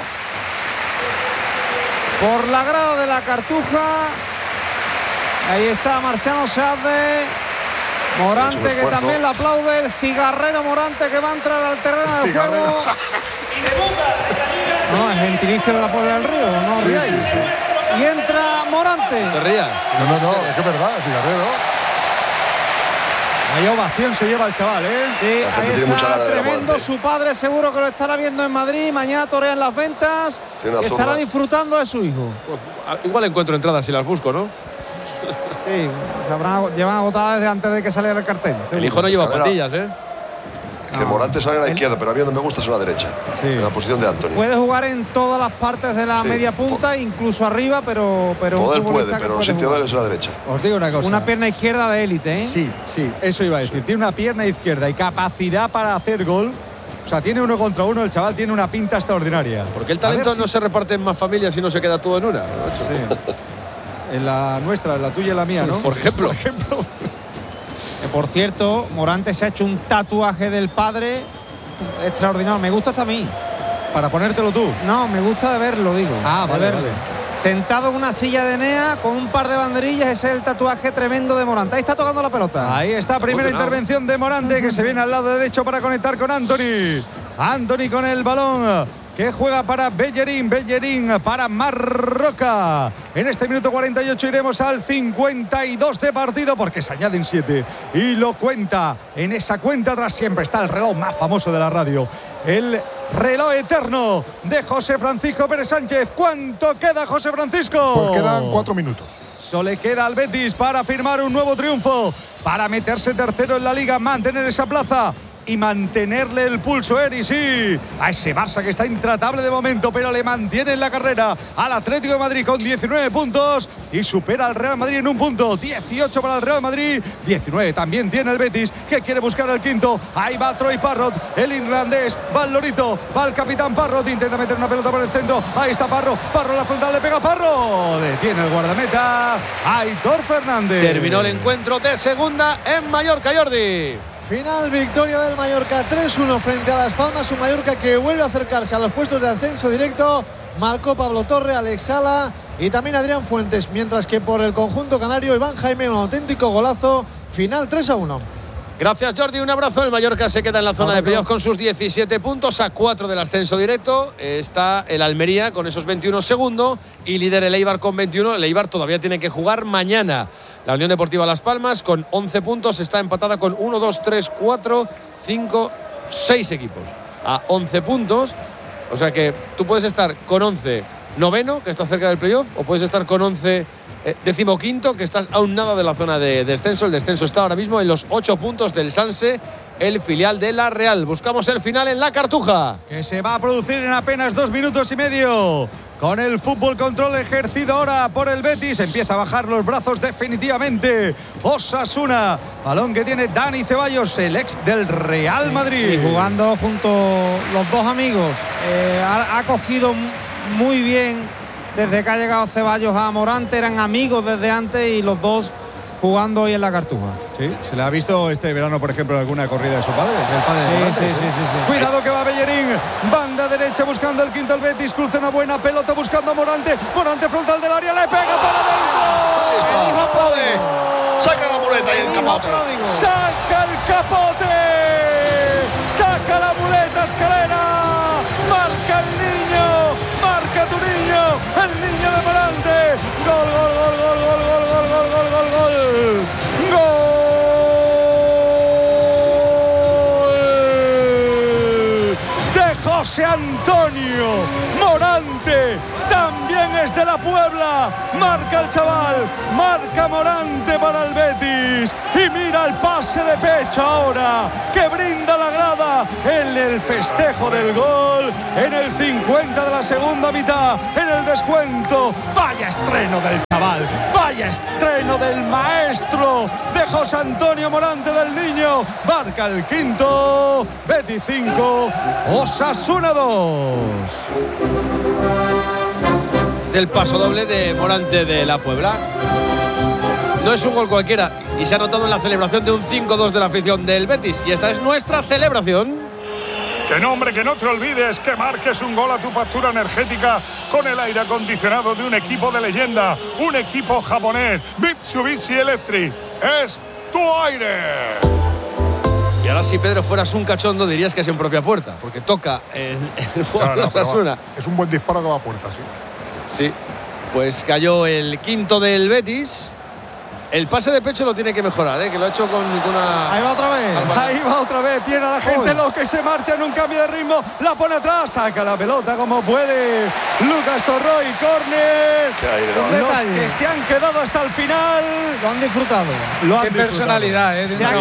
por la grada de la Cartuja. Ahí está marchándose Abde. Morante, que también le aplaude. El cigarrero Morante, que va a entrar al terreno del juego. No, es gentilicio de la Puebla del Río, no ríais. Sí. Y entra Morante. Te rías. No, es que es verdad, cigarrero. Hay ovación, se lleva el chaval, ¿eh? Sí, ahí está tremendo. Su padre seguro que lo estará viendo en Madrid. Mañana torean las ventas. Y estará disfrutando de su hijo. Pues, igual encuentro entradas si las busco, ¿no? Sí, llevan agotadas desde antes de que saliera el cartel. El hijo no lleva patillas, ¿eh? Que Morante sale a la izquierda, pero a mí donde me gusta es a la derecha. Sí. En la posición de Anthony. Puede jugar en todas las partes de la media punta, incluso arriba, pero poder puede, pero el sitio de él es a la derecha. Os digo una cosa. Una pierna izquierda de élite, ¿eh? Sí, eso iba a decir. Tiene una pierna izquierda y capacidad para hacer gol. O sea, tiene 1 contra 1, el chaval tiene una pinta extraordinaria. Porque el talento no se reparte en más familias y no se queda todo en una. Sí. En la nuestra, en la tuya y la mía, sí, ¿no? Por ejemplo. Por cierto, Morante se ha hecho un tatuaje del padre extraordinario. Me gusta hasta a mí. ¿Para ponértelo tú? No, me gusta de verlo, digo. Vale. Sentado en una silla de Enea con un par de banderillas. Ese es el tatuaje tremendo de Morante. Ahí está tocando la pelota. Ahí está, primera intervención de Morante, que se viene al lado derecho para conectar con Anthony. Anthony con el balón, que juega para Bellerín para Marroca. En este minuto 48 iremos al 52 de partido, porque se añaden 7 y lo cuenta. En esa cuenta atrás siempre está el reloj más famoso de la radio, el reloj eterno de José Francisco Pérez Sánchez. ¿Cuánto queda, José Francisco? Pues quedan 4 minutos. Solo le queda al Betis para firmar un nuevo triunfo, para meterse tercero en la Liga, mantener esa plaza y mantenerle el pulso, Eri, sí, a ese Barça que está intratable de momento, pero le mantiene en la carrera al Atlético de Madrid con 19 puntos y supera al Real Madrid en 1 punto. 18 para el Real Madrid, 19 también tiene el Betis, que quiere buscar el quinto. Ahí va Troy Parrott, el irlandés, va el Lorito, va el capitán Parrott, intenta meter una pelota por el centro. Ahí está Parro en la frontal, le pega Parro, detiene el guardameta Aitor Fernández. Terminó el encuentro de segunda en Mallorca, Jordi. Final, victoria del Mallorca 3-1 frente a Las Palmas. Un Mallorca que vuelve a acercarse a los puestos de ascenso directo. Marcó Pablo Torre, Alex Sala y también Adrián Fuentes. Mientras que por el conjunto canario, Iván Jaime, un auténtico golazo. Final 3-1. Gracias, Jordi, un abrazo. El Mallorca se queda en la zona de playoff con sus 17 puntos, a 4 del ascenso directo. Está el Almería con esos 21 segundos y líder el Eibar con 21. El Eibar todavía tiene que jugar mañana. La Unión Deportiva Las Palmas con 11 puntos está empatada con 1, 2, 3, 4, 5, 6 equipos a 11 puntos. O sea que tú puedes estar con 11 noveno, que está cerca del playoff, o puedes estar con 11 decimoquinto, que estás aún nada de la zona de descenso. El descenso está ahora mismo en los 8 puntos del Sanse, el filial de la Real. Buscamos el final en la Cartuja, que se va a producir en apenas 2 minutos y medio. con el fútbol control ejercido ahora por el Betis. Empieza a bajar los brazos definitivamente Osasuna. Balón que tiene Dani Ceballos, el ex del Real Madrid. Y jugando junto los dos amigos. Ha cogido muy bien desde que ha llegado Ceballos a Morante. Eran amigos desde antes y los dos jugando hoy en la Cartuja. Sí, se le ha visto este verano, por ejemplo, en alguna corrida de su padre, del padre de Morante. Sí. Cuidado que va Bellerín, banda derecha buscando el quinto el Betis, cruza una buena pelota buscando a Morante, Morante frontal del área, le pega para adentro. Saca la muleta y el capote. Saca el capote. Saca la muleta Escalera. Marca el niño. Marca tu niño. El niño de Morante. Gol, gol, gol, gol, gol, gol, gol, gol, gol, gol, gol. Gol de José Antonio Morante. También es de la Puebla. Marca el chaval. Marca Morante para el Betis. Y mira el pase de pecho ahora que brinda la grada en el festejo del gol. En el 50 de la segunda mitad. En el descuento. Vaya estreno del chaval. Vaya estreno del maestro de José Antonio Morante, del niño. Marca el quinto. Betis 5. Osasuna 2. El paso doble de Morante de la Puebla. No es un gol cualquiera y se ha notado en la celebración de un 5-2 de la afición del Betis. Y esta es nuestra celebración. Que no, hombre, que no te olvides que marques un gol a tu factura energética con el aire acondicionado de un equipo de leyenda, un equipo japonés, Mitsubishi Electric. Es tu aire. Y ahora, si Pedro fueras un cachondo, dirías que es en propia puerta, porque toca en el juego de Osasuna. Es un buen disparo que va a puerta, sí. Sí, pues cayó el quinto del Betis. El pase de pecho lo tiene que mejorar, que lo ha hecho con una... Ahí va otra vez. Ahí va otra vez. Tiene a la gente loca y se marcha en un cambio de ritmo. La pone atrás. Saca la pelota como puede Lucas Torroy. Córner. Los que se han quedado hasta el final lo han disfrutado. Qué personalidad,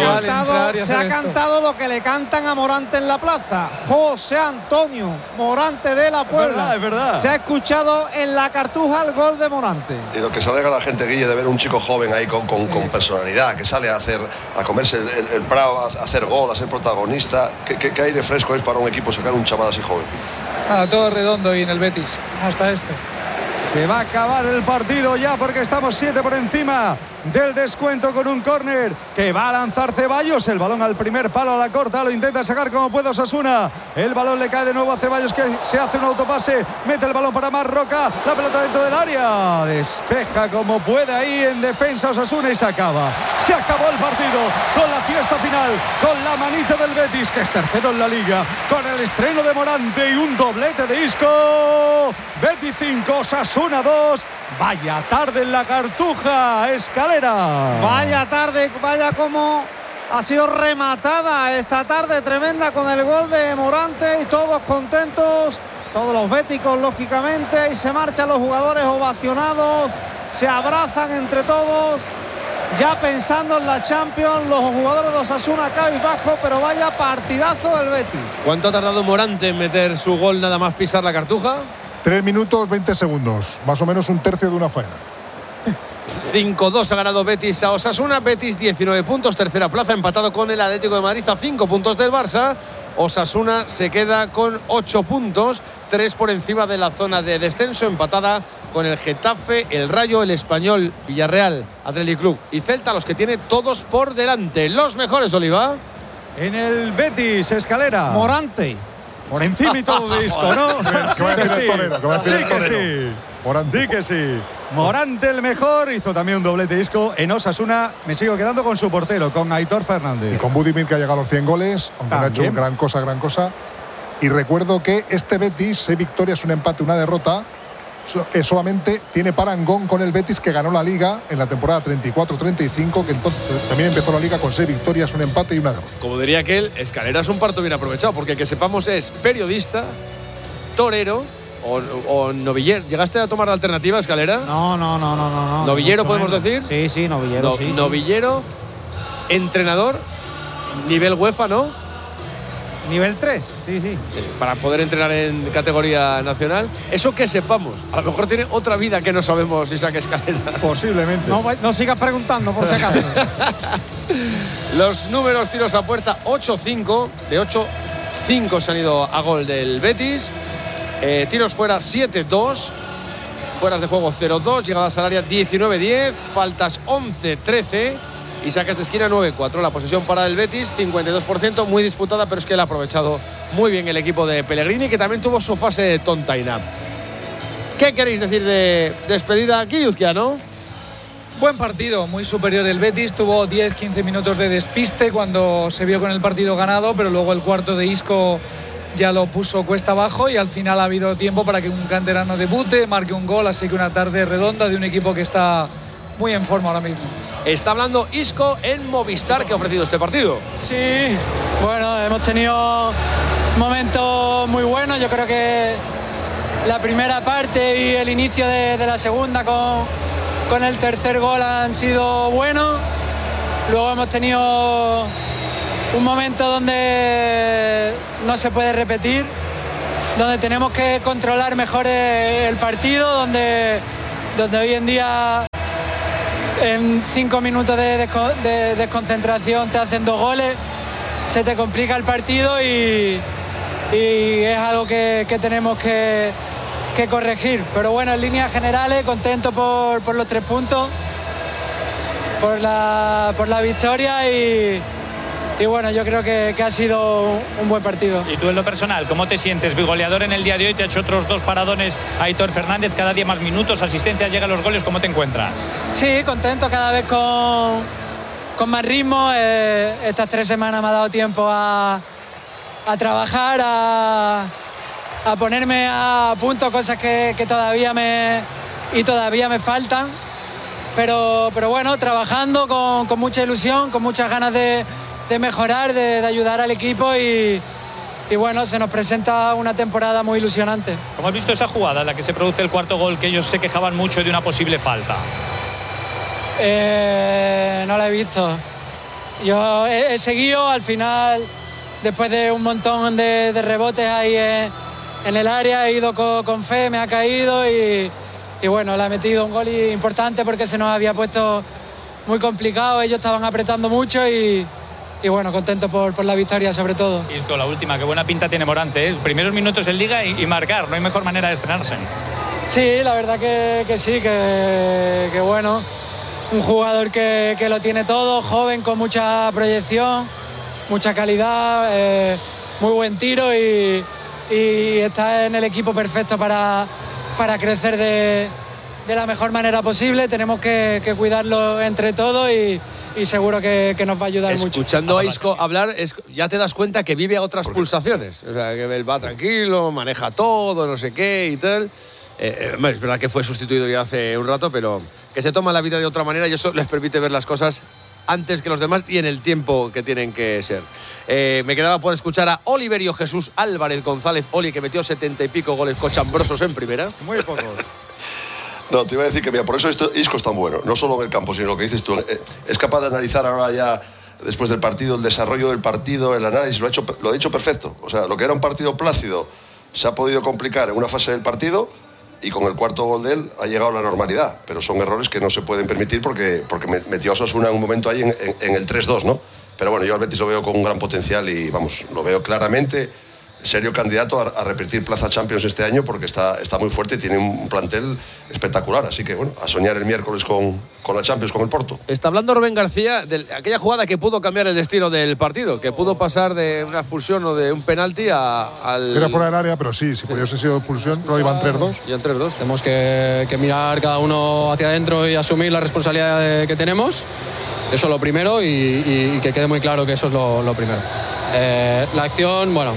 Se ha cantado lo que le cantan a Morante en la plaza. José Antonio Morante de la Puebla. Es verdad. Se ha escuchado en la Cartuja el gol de Morante. Y lo que se alegra la gente, Guille, de ver un chico joven ahí con personalidad, que sale a comerse el prado, a hacer gol, a ser protagonista. ¿Qué aire fresco es para un equipo sacar un chaval así joven? Todo redondo hoy en el Betis, hasta este. Se va a acabar el partido ya porque estamos 7 por encima del descuento con un córner que va a lanzar Ceballos. El balón al primer palo, a la corta, lo intenta sacar como puede Osasuna. El balón le cae de nuevo a Ceballos, que se hace un autopase, mete el balón para Marroca, la pelota dentro del área, despeja como puede ahí en defensa Osasuna y se acaba. Se acabó el partido con la fiesta final, con la manita del Betis, que es tercero en la liga, con el estreno de Morante y un doblete de Isco. Betis 5, Osasuna 2. Vaya tarde en la Cartuja, Escalera. Vaya tarde, vaya como ha sido rematada esta tarde tremenda con el gol de Morante y todos contentos, todos los béticos lógicamente, y se marchan los jugadores ovacionados, se abrazan entre todos, ya pensando en la Champions, los jugadores de Osasuna cabizbajo, pero vaya partidazo del Betis. ¿Cuánto ha tardado Morante en meter su gol nada más pisar la Cartuja? 3 minutos 20 segundos, más o menos un tercio de una faena. 5-2 ha ganado Betis a Osasuna. Betis 19 puntos, tercera plaza, empatado con el Atlético de Madrid a 5 puntos del Barça. Osasuna se queda con 8 puntos, 3 por encima de la zona de descenso, empatada con el Getafe, el Rayo, el Español, Villarreal, Athletic Club y Celta, los que tiene todos por delante. Los mejores, Oliva. En el Betis, Escalera. Morante. Por encima y todo de Isco, ¿no? Di que sí. Morante el mejor, hizo también un doblete Isco. En Osasuna me sigo quedando con su portero, con Aitor Fernández. Y con Budimir, que ha llegado a los 100 goles, aunque no ha hecho gran cosa. Y recuerdo que este Betis, 6 victorias, un empate, una derrota, solamente tiene parangón con el Betis, que ganó la Liga en la temporada 34-35, que entonces también empezó la Liga con 6 victorias, un empate y una derrota. Como diría aquel, Escalera es un parto bien aprovechado, porque que sepamos es periodista, torero o novillero. ¿Llegaste a tomar la alternativa, Escalera? No. ¿Novillero podemos decir? Sí, novillero. Novillero, entrenador, nivel UEFA, ¿no? Nivel 3, sí. Para poder entrenar en categoría nacional. Eso que sepamos. A lo mejor tiene otra vida que no sabemos, Isaac Escalera. Posiblemente. No sigas preguntando, por si acaso. Los números tiros a puerta 8-5. De 8-5 se han ido a gol del Betis. Tiros fuera 7-2. Fueras de juego 0-2. Llegadas al área 19-10. Faltas 11-13. Y saques de esquina 9-4. La posesión para el Betis, 52%, muy disputada, pero es que la ha aprovechado muy bien el equipo de Pellegrini, que también tuvo su fase tontaina. ¿Qué queréis decir de despedida aquí, Uzquiano? Buen partido, muy superior el Betis. Tuvo 10-15 minutos de despiste cuando se vio con el partido ganado, pero luego el cuarto de Isco ya lo puso cuesta abajo y al final ha habido tiempo para que un canterano debute, marque un gol, así que una tarde redonda de un equipo que está muy en forma ahora mismo. Está hablando Isco en Movistar, que ha ofrecido este partido. Sí, bueno, hemos tenido momentos muy buenos. Yo creo que la primera parte y el inicio de la segunda con el tercer gol han sido buenos. Luego hemos tenido un momento donde no se puede repetir, donde tenemos que controlar mejor el partido, donde hoy en día en 5 minutos de desconcentración te hacen 2 goles, se te complica el partido y es algo que tenemos que corregir. Pero bueno, en líneas generales, contento por los 3 puntos, por la victoria y bueno, yo creo que ha sido un buen partido. Y tú en lo personal, ¿cómo te sientes? Goleador en el día de hoy, te ha hecho otros 2 paradones Aitor Fernández, cada día más minutos, asistencias, llegan los goles, ¿cómo te encuentras? Sí, contento, cada vez con más ritmo. Estas 3 semanas me ha dado tiempo a trabajar, a ponerme a punto cosas que todavía me faltan. Pero bueno, trabajando con mucha ilusión, con muchas ganas de mejorar, de ayudar al equipo y bueno, se nos presenta una temporada muy ilusionante. ¿Cómo has visto esa jugada en la que se produce el cuarto gol, que ellos se quejaban mucho de una posible falta? No la he visto. Yo he seguido, al final, después de un montón de rebotes ahí en el área, he ido con fe, me ha caído y bueno, le ha metido un gol importante porque se nos había puesto muy complicado, ellos estaban apretando mucho y bueno, contento por la victoria sobre todo. Isco, la última, qué buena pinta tiene Morante, ¿eh? Primeros minutos en Liga y marcar, no hay mejor manera de estrenarse. Sí, la verdad que sí, que bueno, un jugador que lo tiene todo, joven, con mucha proyección, mucha calidad, muy buen tiro y está en el equipo perfecto para crecer de la mejor manera posible. Tenemos que cuidarlo entre todos y seguro que nos va a ayudar mucho. Escuchando a Isco hablar, ya te das cuenta que vive a otras pulsaciones. O sea, que él va tranquilo, maneja todo, no sé qué y tal. Es verdad que fue sustituido ya hace un rato, pero que se toma la vida de otra manera y eso les permite ver las cosas antes que los demás y en el tiempo que tienen que ser. Me quedaba por escuchar a Oliverio Jesús Álvarez González Oli, que metió 70 y pico goles cochambrosos en primera. Muy pocos. No, te iba a decir que mira, por eso Isco es tan bueno, no solo en el campo, sino lo que dices tú. Es capaz de analizar ahora ya, después del partido, el desarrollo del partido, el análisis, lo ha hecho perfecto. O sea, lo que era un partido plácido se ha podido complicar en una fase del partido y con el cuarto gol de él ha llegado a la normalidad. Pero son errores que no se pueden permitir porque metió a Osasuna en un momento ahí en el 3-2, ¿no? Pero bueno, yo al Betis lo veo con un gran potencial y vamos, lo veo claramente serio candidato a repetir plaza Champions este año porque está muy fuerte y tiene un plantel espectacular. Así que bueno, a soñar el miércoles con la Champions, con el Porto. Está hablando Rubén García de aquella jugada que pudo cambiar el destino del partido, que pudo pasar de una expulsión o de un penalti al... Era fuera del área, pero sí, si hubiese sido expulsión, no iban 3-2. Iban 3-2. Tenemos que mirar cada uno hacia adentro y asumir la responsabilidad que tenemos. Eso es lo primero y que quede muy claro que eso es lo primero. La acción, bueno,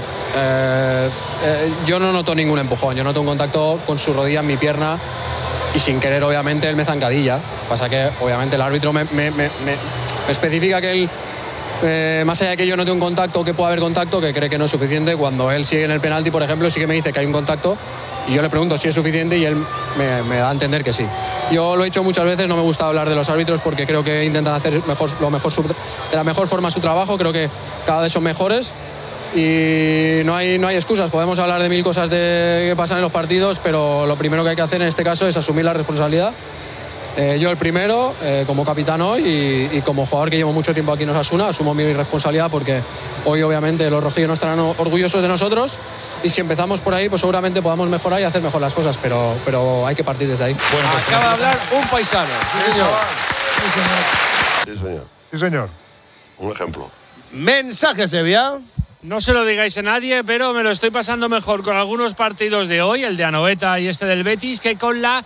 yo no noto ningún empujón, yo noto un contacto con su rodilla en mi pierna y sin querer obviamente él me zancadilla. Pasa que obviamente el árbitro me especifica que él, más allá de que yo note un contacto o que pueda haber contacto, que cree que no es suficiente, cuando él sigue en el penalti, por ejemplo, sí que me dice que hay un contacto y yo le pregunto si es suficiente y él me da a entender que sí. Yo lo he dicho muchas veces, no me gusta hablar de los árbitros porque creo que intentan hacer de la mejor forma su trabajo, creo que cada vez son mejores y no hay excusas. Podemos hablar de mil cosas que pasan en los partidos, pero lo primero que hay que hacer en este caso es asumir la responsabilidad. Yo el primero, como capitán hoy y como jugador que llevo mucho tiempo aquí en Osasuna, asumo mi responsabilidad porque hoy obviamente los rojillos no estarán orgullosos de nosotros y si empezamos por ahí pues seguramente podamos mejorar y hacer mejor las cosas, pero hay que partir desde ahí. Bueno, pues acaba de hablar un paisano. Sí, señor. Sí, señor. Sí, señor. Un ejemplo. Mensaje, Sevilla. No se lo digáis a nadie, pero me lo estoy pasando mejor con algunos partidos de hoy, el de Anoeta y este del Betis, que con la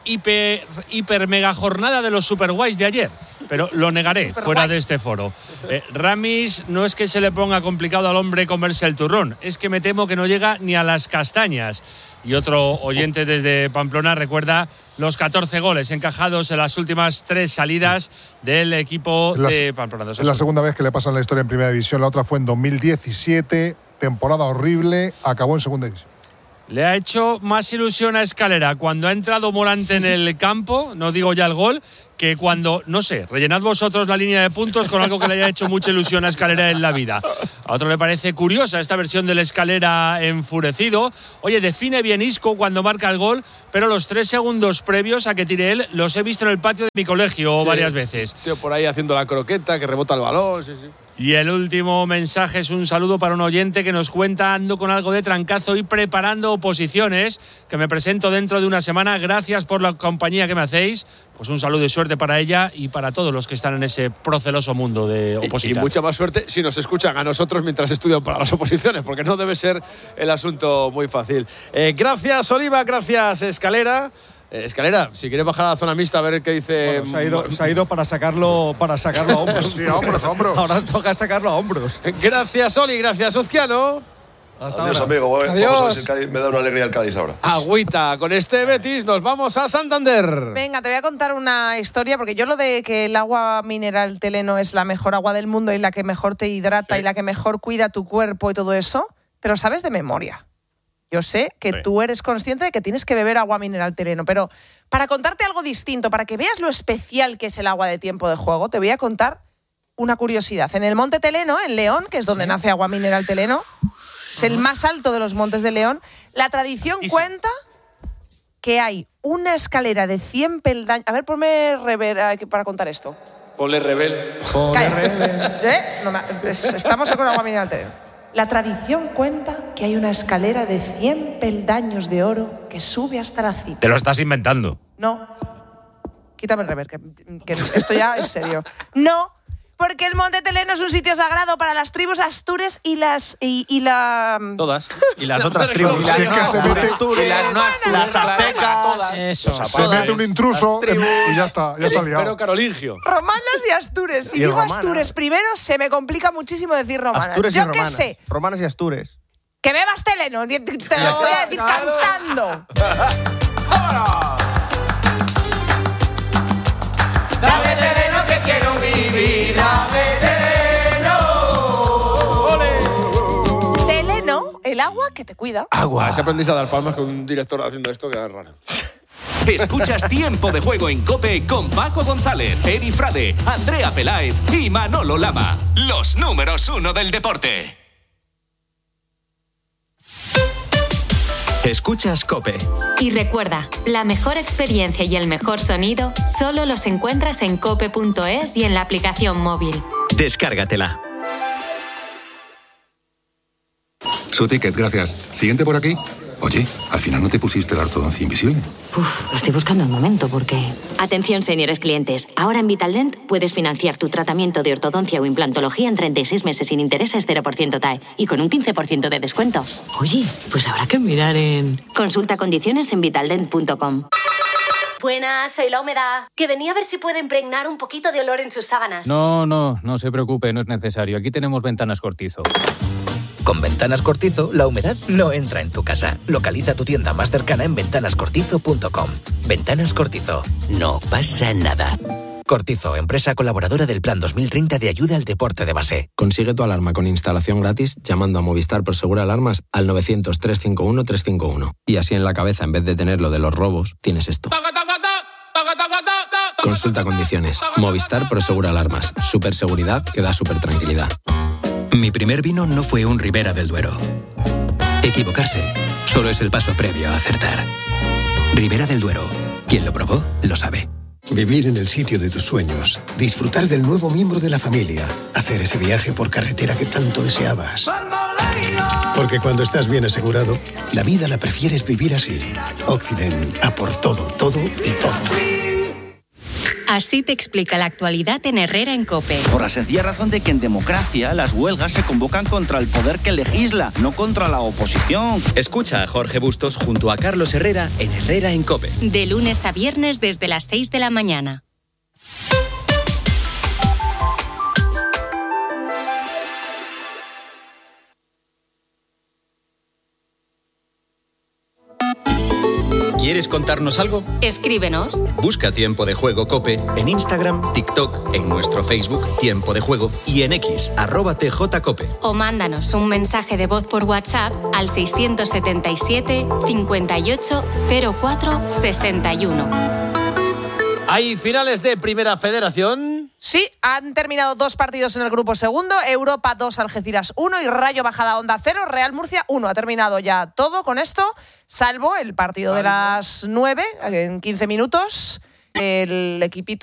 hiper mega jornada de los super guays de ayer, pero lo negaré fuera de este foro. Ramis, no es que se le ponga complicado al hombre comerse el turrón, es que me temo que no llega ni a las castañas. Y otro oyente desde Pamplona recuerda los 14 goles encajados en las últimas 3 salidas del equipo de Pamplona. Es la segunda vez que le pasa en la historia en Primera División, la otra fue en 2017, temporada horrible, acabó en Segunda División. Le ha hecho más ilusión a Escalera cuando ha entrado Morante en el campo, no digo ya el gol, que cuando, no sé, rellenad vosotros la línea de puntos con algo que le haya hecho mucha ilusión a Escalera en la vida. A otro le parece curiosa esta versión del Escalera enfurecido. Oye, define bien Isco cuando marca el gol, pero los 3 segundos previos a que tire él los he visto en el patio de mi colegio varias veces. Tío, por ahí haciendo la croqueta, que rebota el balón, sí. Y el último mensaje es un saludo para un oyente que nos cuenta: ando con algo de trancazo y preparando oposiciones, que me presento dentro de una semana. Gracias por la compañía que me hacéis. Pues un saludo y suerte para ella y para todos los que están en ese proceloso mundo de opositar. Y mucha más suerte si nos escuchan a nosotros mientras estudian para las oposiciones, porque no debe ser el asunto muy fácil. Gracias, Oliva, gracias, Escalera. Escalera, si quieres bajar a la zona mixta a ver qué dice. Bueno, se ha ido para sacarlo a hombros. Sí, a hombros. Ahora toca sacarlo a hombros. Gracias, Oli, gracias, Oziano. Adiós, amigo. Adiós. Vamos a ver si el Cádiz me da una alegría el Cádiz ahora. Agüita, con este Betis nos vamos a Santander. Venga, te voy a contar una historia, porque yo lo de que el agua mineral Teleno es la mejor agua del mundo y la que mejor te hidrata y la que mejor cuida tu cuerpo y todo eso, te lo sabes de memoria. Yo sé que tú eres consciente de que tienes que beber agua mineral Teleno, pero para contarte algo distinto, para que veas lo especial que es el agua de tiempo de juego, te voy a contar una curiosidad. En el Monte Teleno, en León, que es donde nace agua mineral Teleno, es el más alto de los montes de León, la tradición cuenta que hay una escalera de 100 peldaños. A ver, ponme rever para contar esto. Ponle rebel. Estamos con agua mineral Teleno. La tradición cuenta que hay una escalera de 100 peldaños de oro que sube hasta la cima. Te lo estás inventando. No. Quítame el rever, que esto ya es serio. No, porque el Monte Teleno es un sitio sagrado para las tribus astures y las... Todas. Y las otras tribus. Si es que se mete las aztecas. Eso. Se mete un intruso y ya está liado. Pero carolingio. Romanas y astures. Si Y digo romanas. astures primero, se me complica muchísimo decir romanas. Astures y Yo romanas. qué sé. Romanas y astures. Que bebas Teleno, te lo voy a decir cantando. Dame Teleno que quiero vivir, dame Teleno. Teleno, el agua que te cuida. Agua. Si aprendiste a dar palmas con un director haciendo esto, que era raro. Escuchas Tiempo de Juego en COPE con Paco González, Eri Frade, Andrea Peláez y Manolo Lama. Los números 1 del deporte. Escuchas COPE. Y recuerda, la mejor experiencia y el mejor sonido solo los encuentras en cope.es y en la aplicación móvil. Descárgatela. Su ticket, gracias. Siguiente por aquí. Oye, al final no te pusiste la ortodoncia invisible. Estoy buscando el momento porque... Atención, señores clientes. Ahora en Vitaldent puedes financiar tu tratamiento de ortodoncia o implantología en 36 meses sin intereses 0% TAE y con un 15% de descuento. Oye, pues habrá que mirar en... Consulta condiciones en vitaldent.com. Buenas, soy la humedad. Que venía a ver si puede impregnar un poquito de olor en sus sábanas. No se preocupe, no es necesario. Aquí tenemos Ventanas Cortizo. Con Ventanas Cortizo, la humedad no entra en tu casa. Localiza tu tienda más cercana en ventanascortizo.com. Ventanas Cortizo. No pasa nada. Cortizo, empresa colaboradora del Plan 2030 de ayuda al deporte de base. Consigue tu alarma con instalación gratis llamando a Movistar Prosegur Alarmas al 900-351-351. Y así en la cabeza, en vez de tener lo de los robos, tienes esto. Consulta condiciones. Movistar Prosegur Alarmas. Superseguridad que da super tranquilidad. Mi primer vino no fue un Ribera del Duero. Equivocarse solo es el paso previo a acertar. Ribera del Duero. Quien lo probó, lo sabe. Vivir en el sitio de tus sueños, disfrutar del nuevo miembro de la familia, hacer ese viaje por carretera que tanto deseabas. Porque cuando estás bien asegurado, la vida la prefieres vivir así. Occident, a por todo, todo y todo. Así te explica la actualidad en Herrera en COPE. Por la sencilla razón de que en democracia las huelgas se convocan contra el poder que legisla, no contra la oposición. Escucha a Jorge Bustos junto a Carlos Herrera en Herrera en COPE. De lunes a viernes desde las 6 de la mañana. ¿Quieres contarnos algo? Escríbenos. Busca Tiempo de Juego COPE en Instagram, TikTok, en nuestro Facebook Tiempo de Juego y en X, @TJCOPE. O mándanos un mensaje de voz por WhatsApp al 677 58 04 61. ¿Hay finales de Primera Federación? Sí, han terminado 2 partidos en el grupo segundo, Europa 2, Algeciras 1 y Rayo Majadahonda 0, Real Murcia 1. Ha terminado ya todo con esto, salvo el partido de las 9, en 15 minutos. El equipito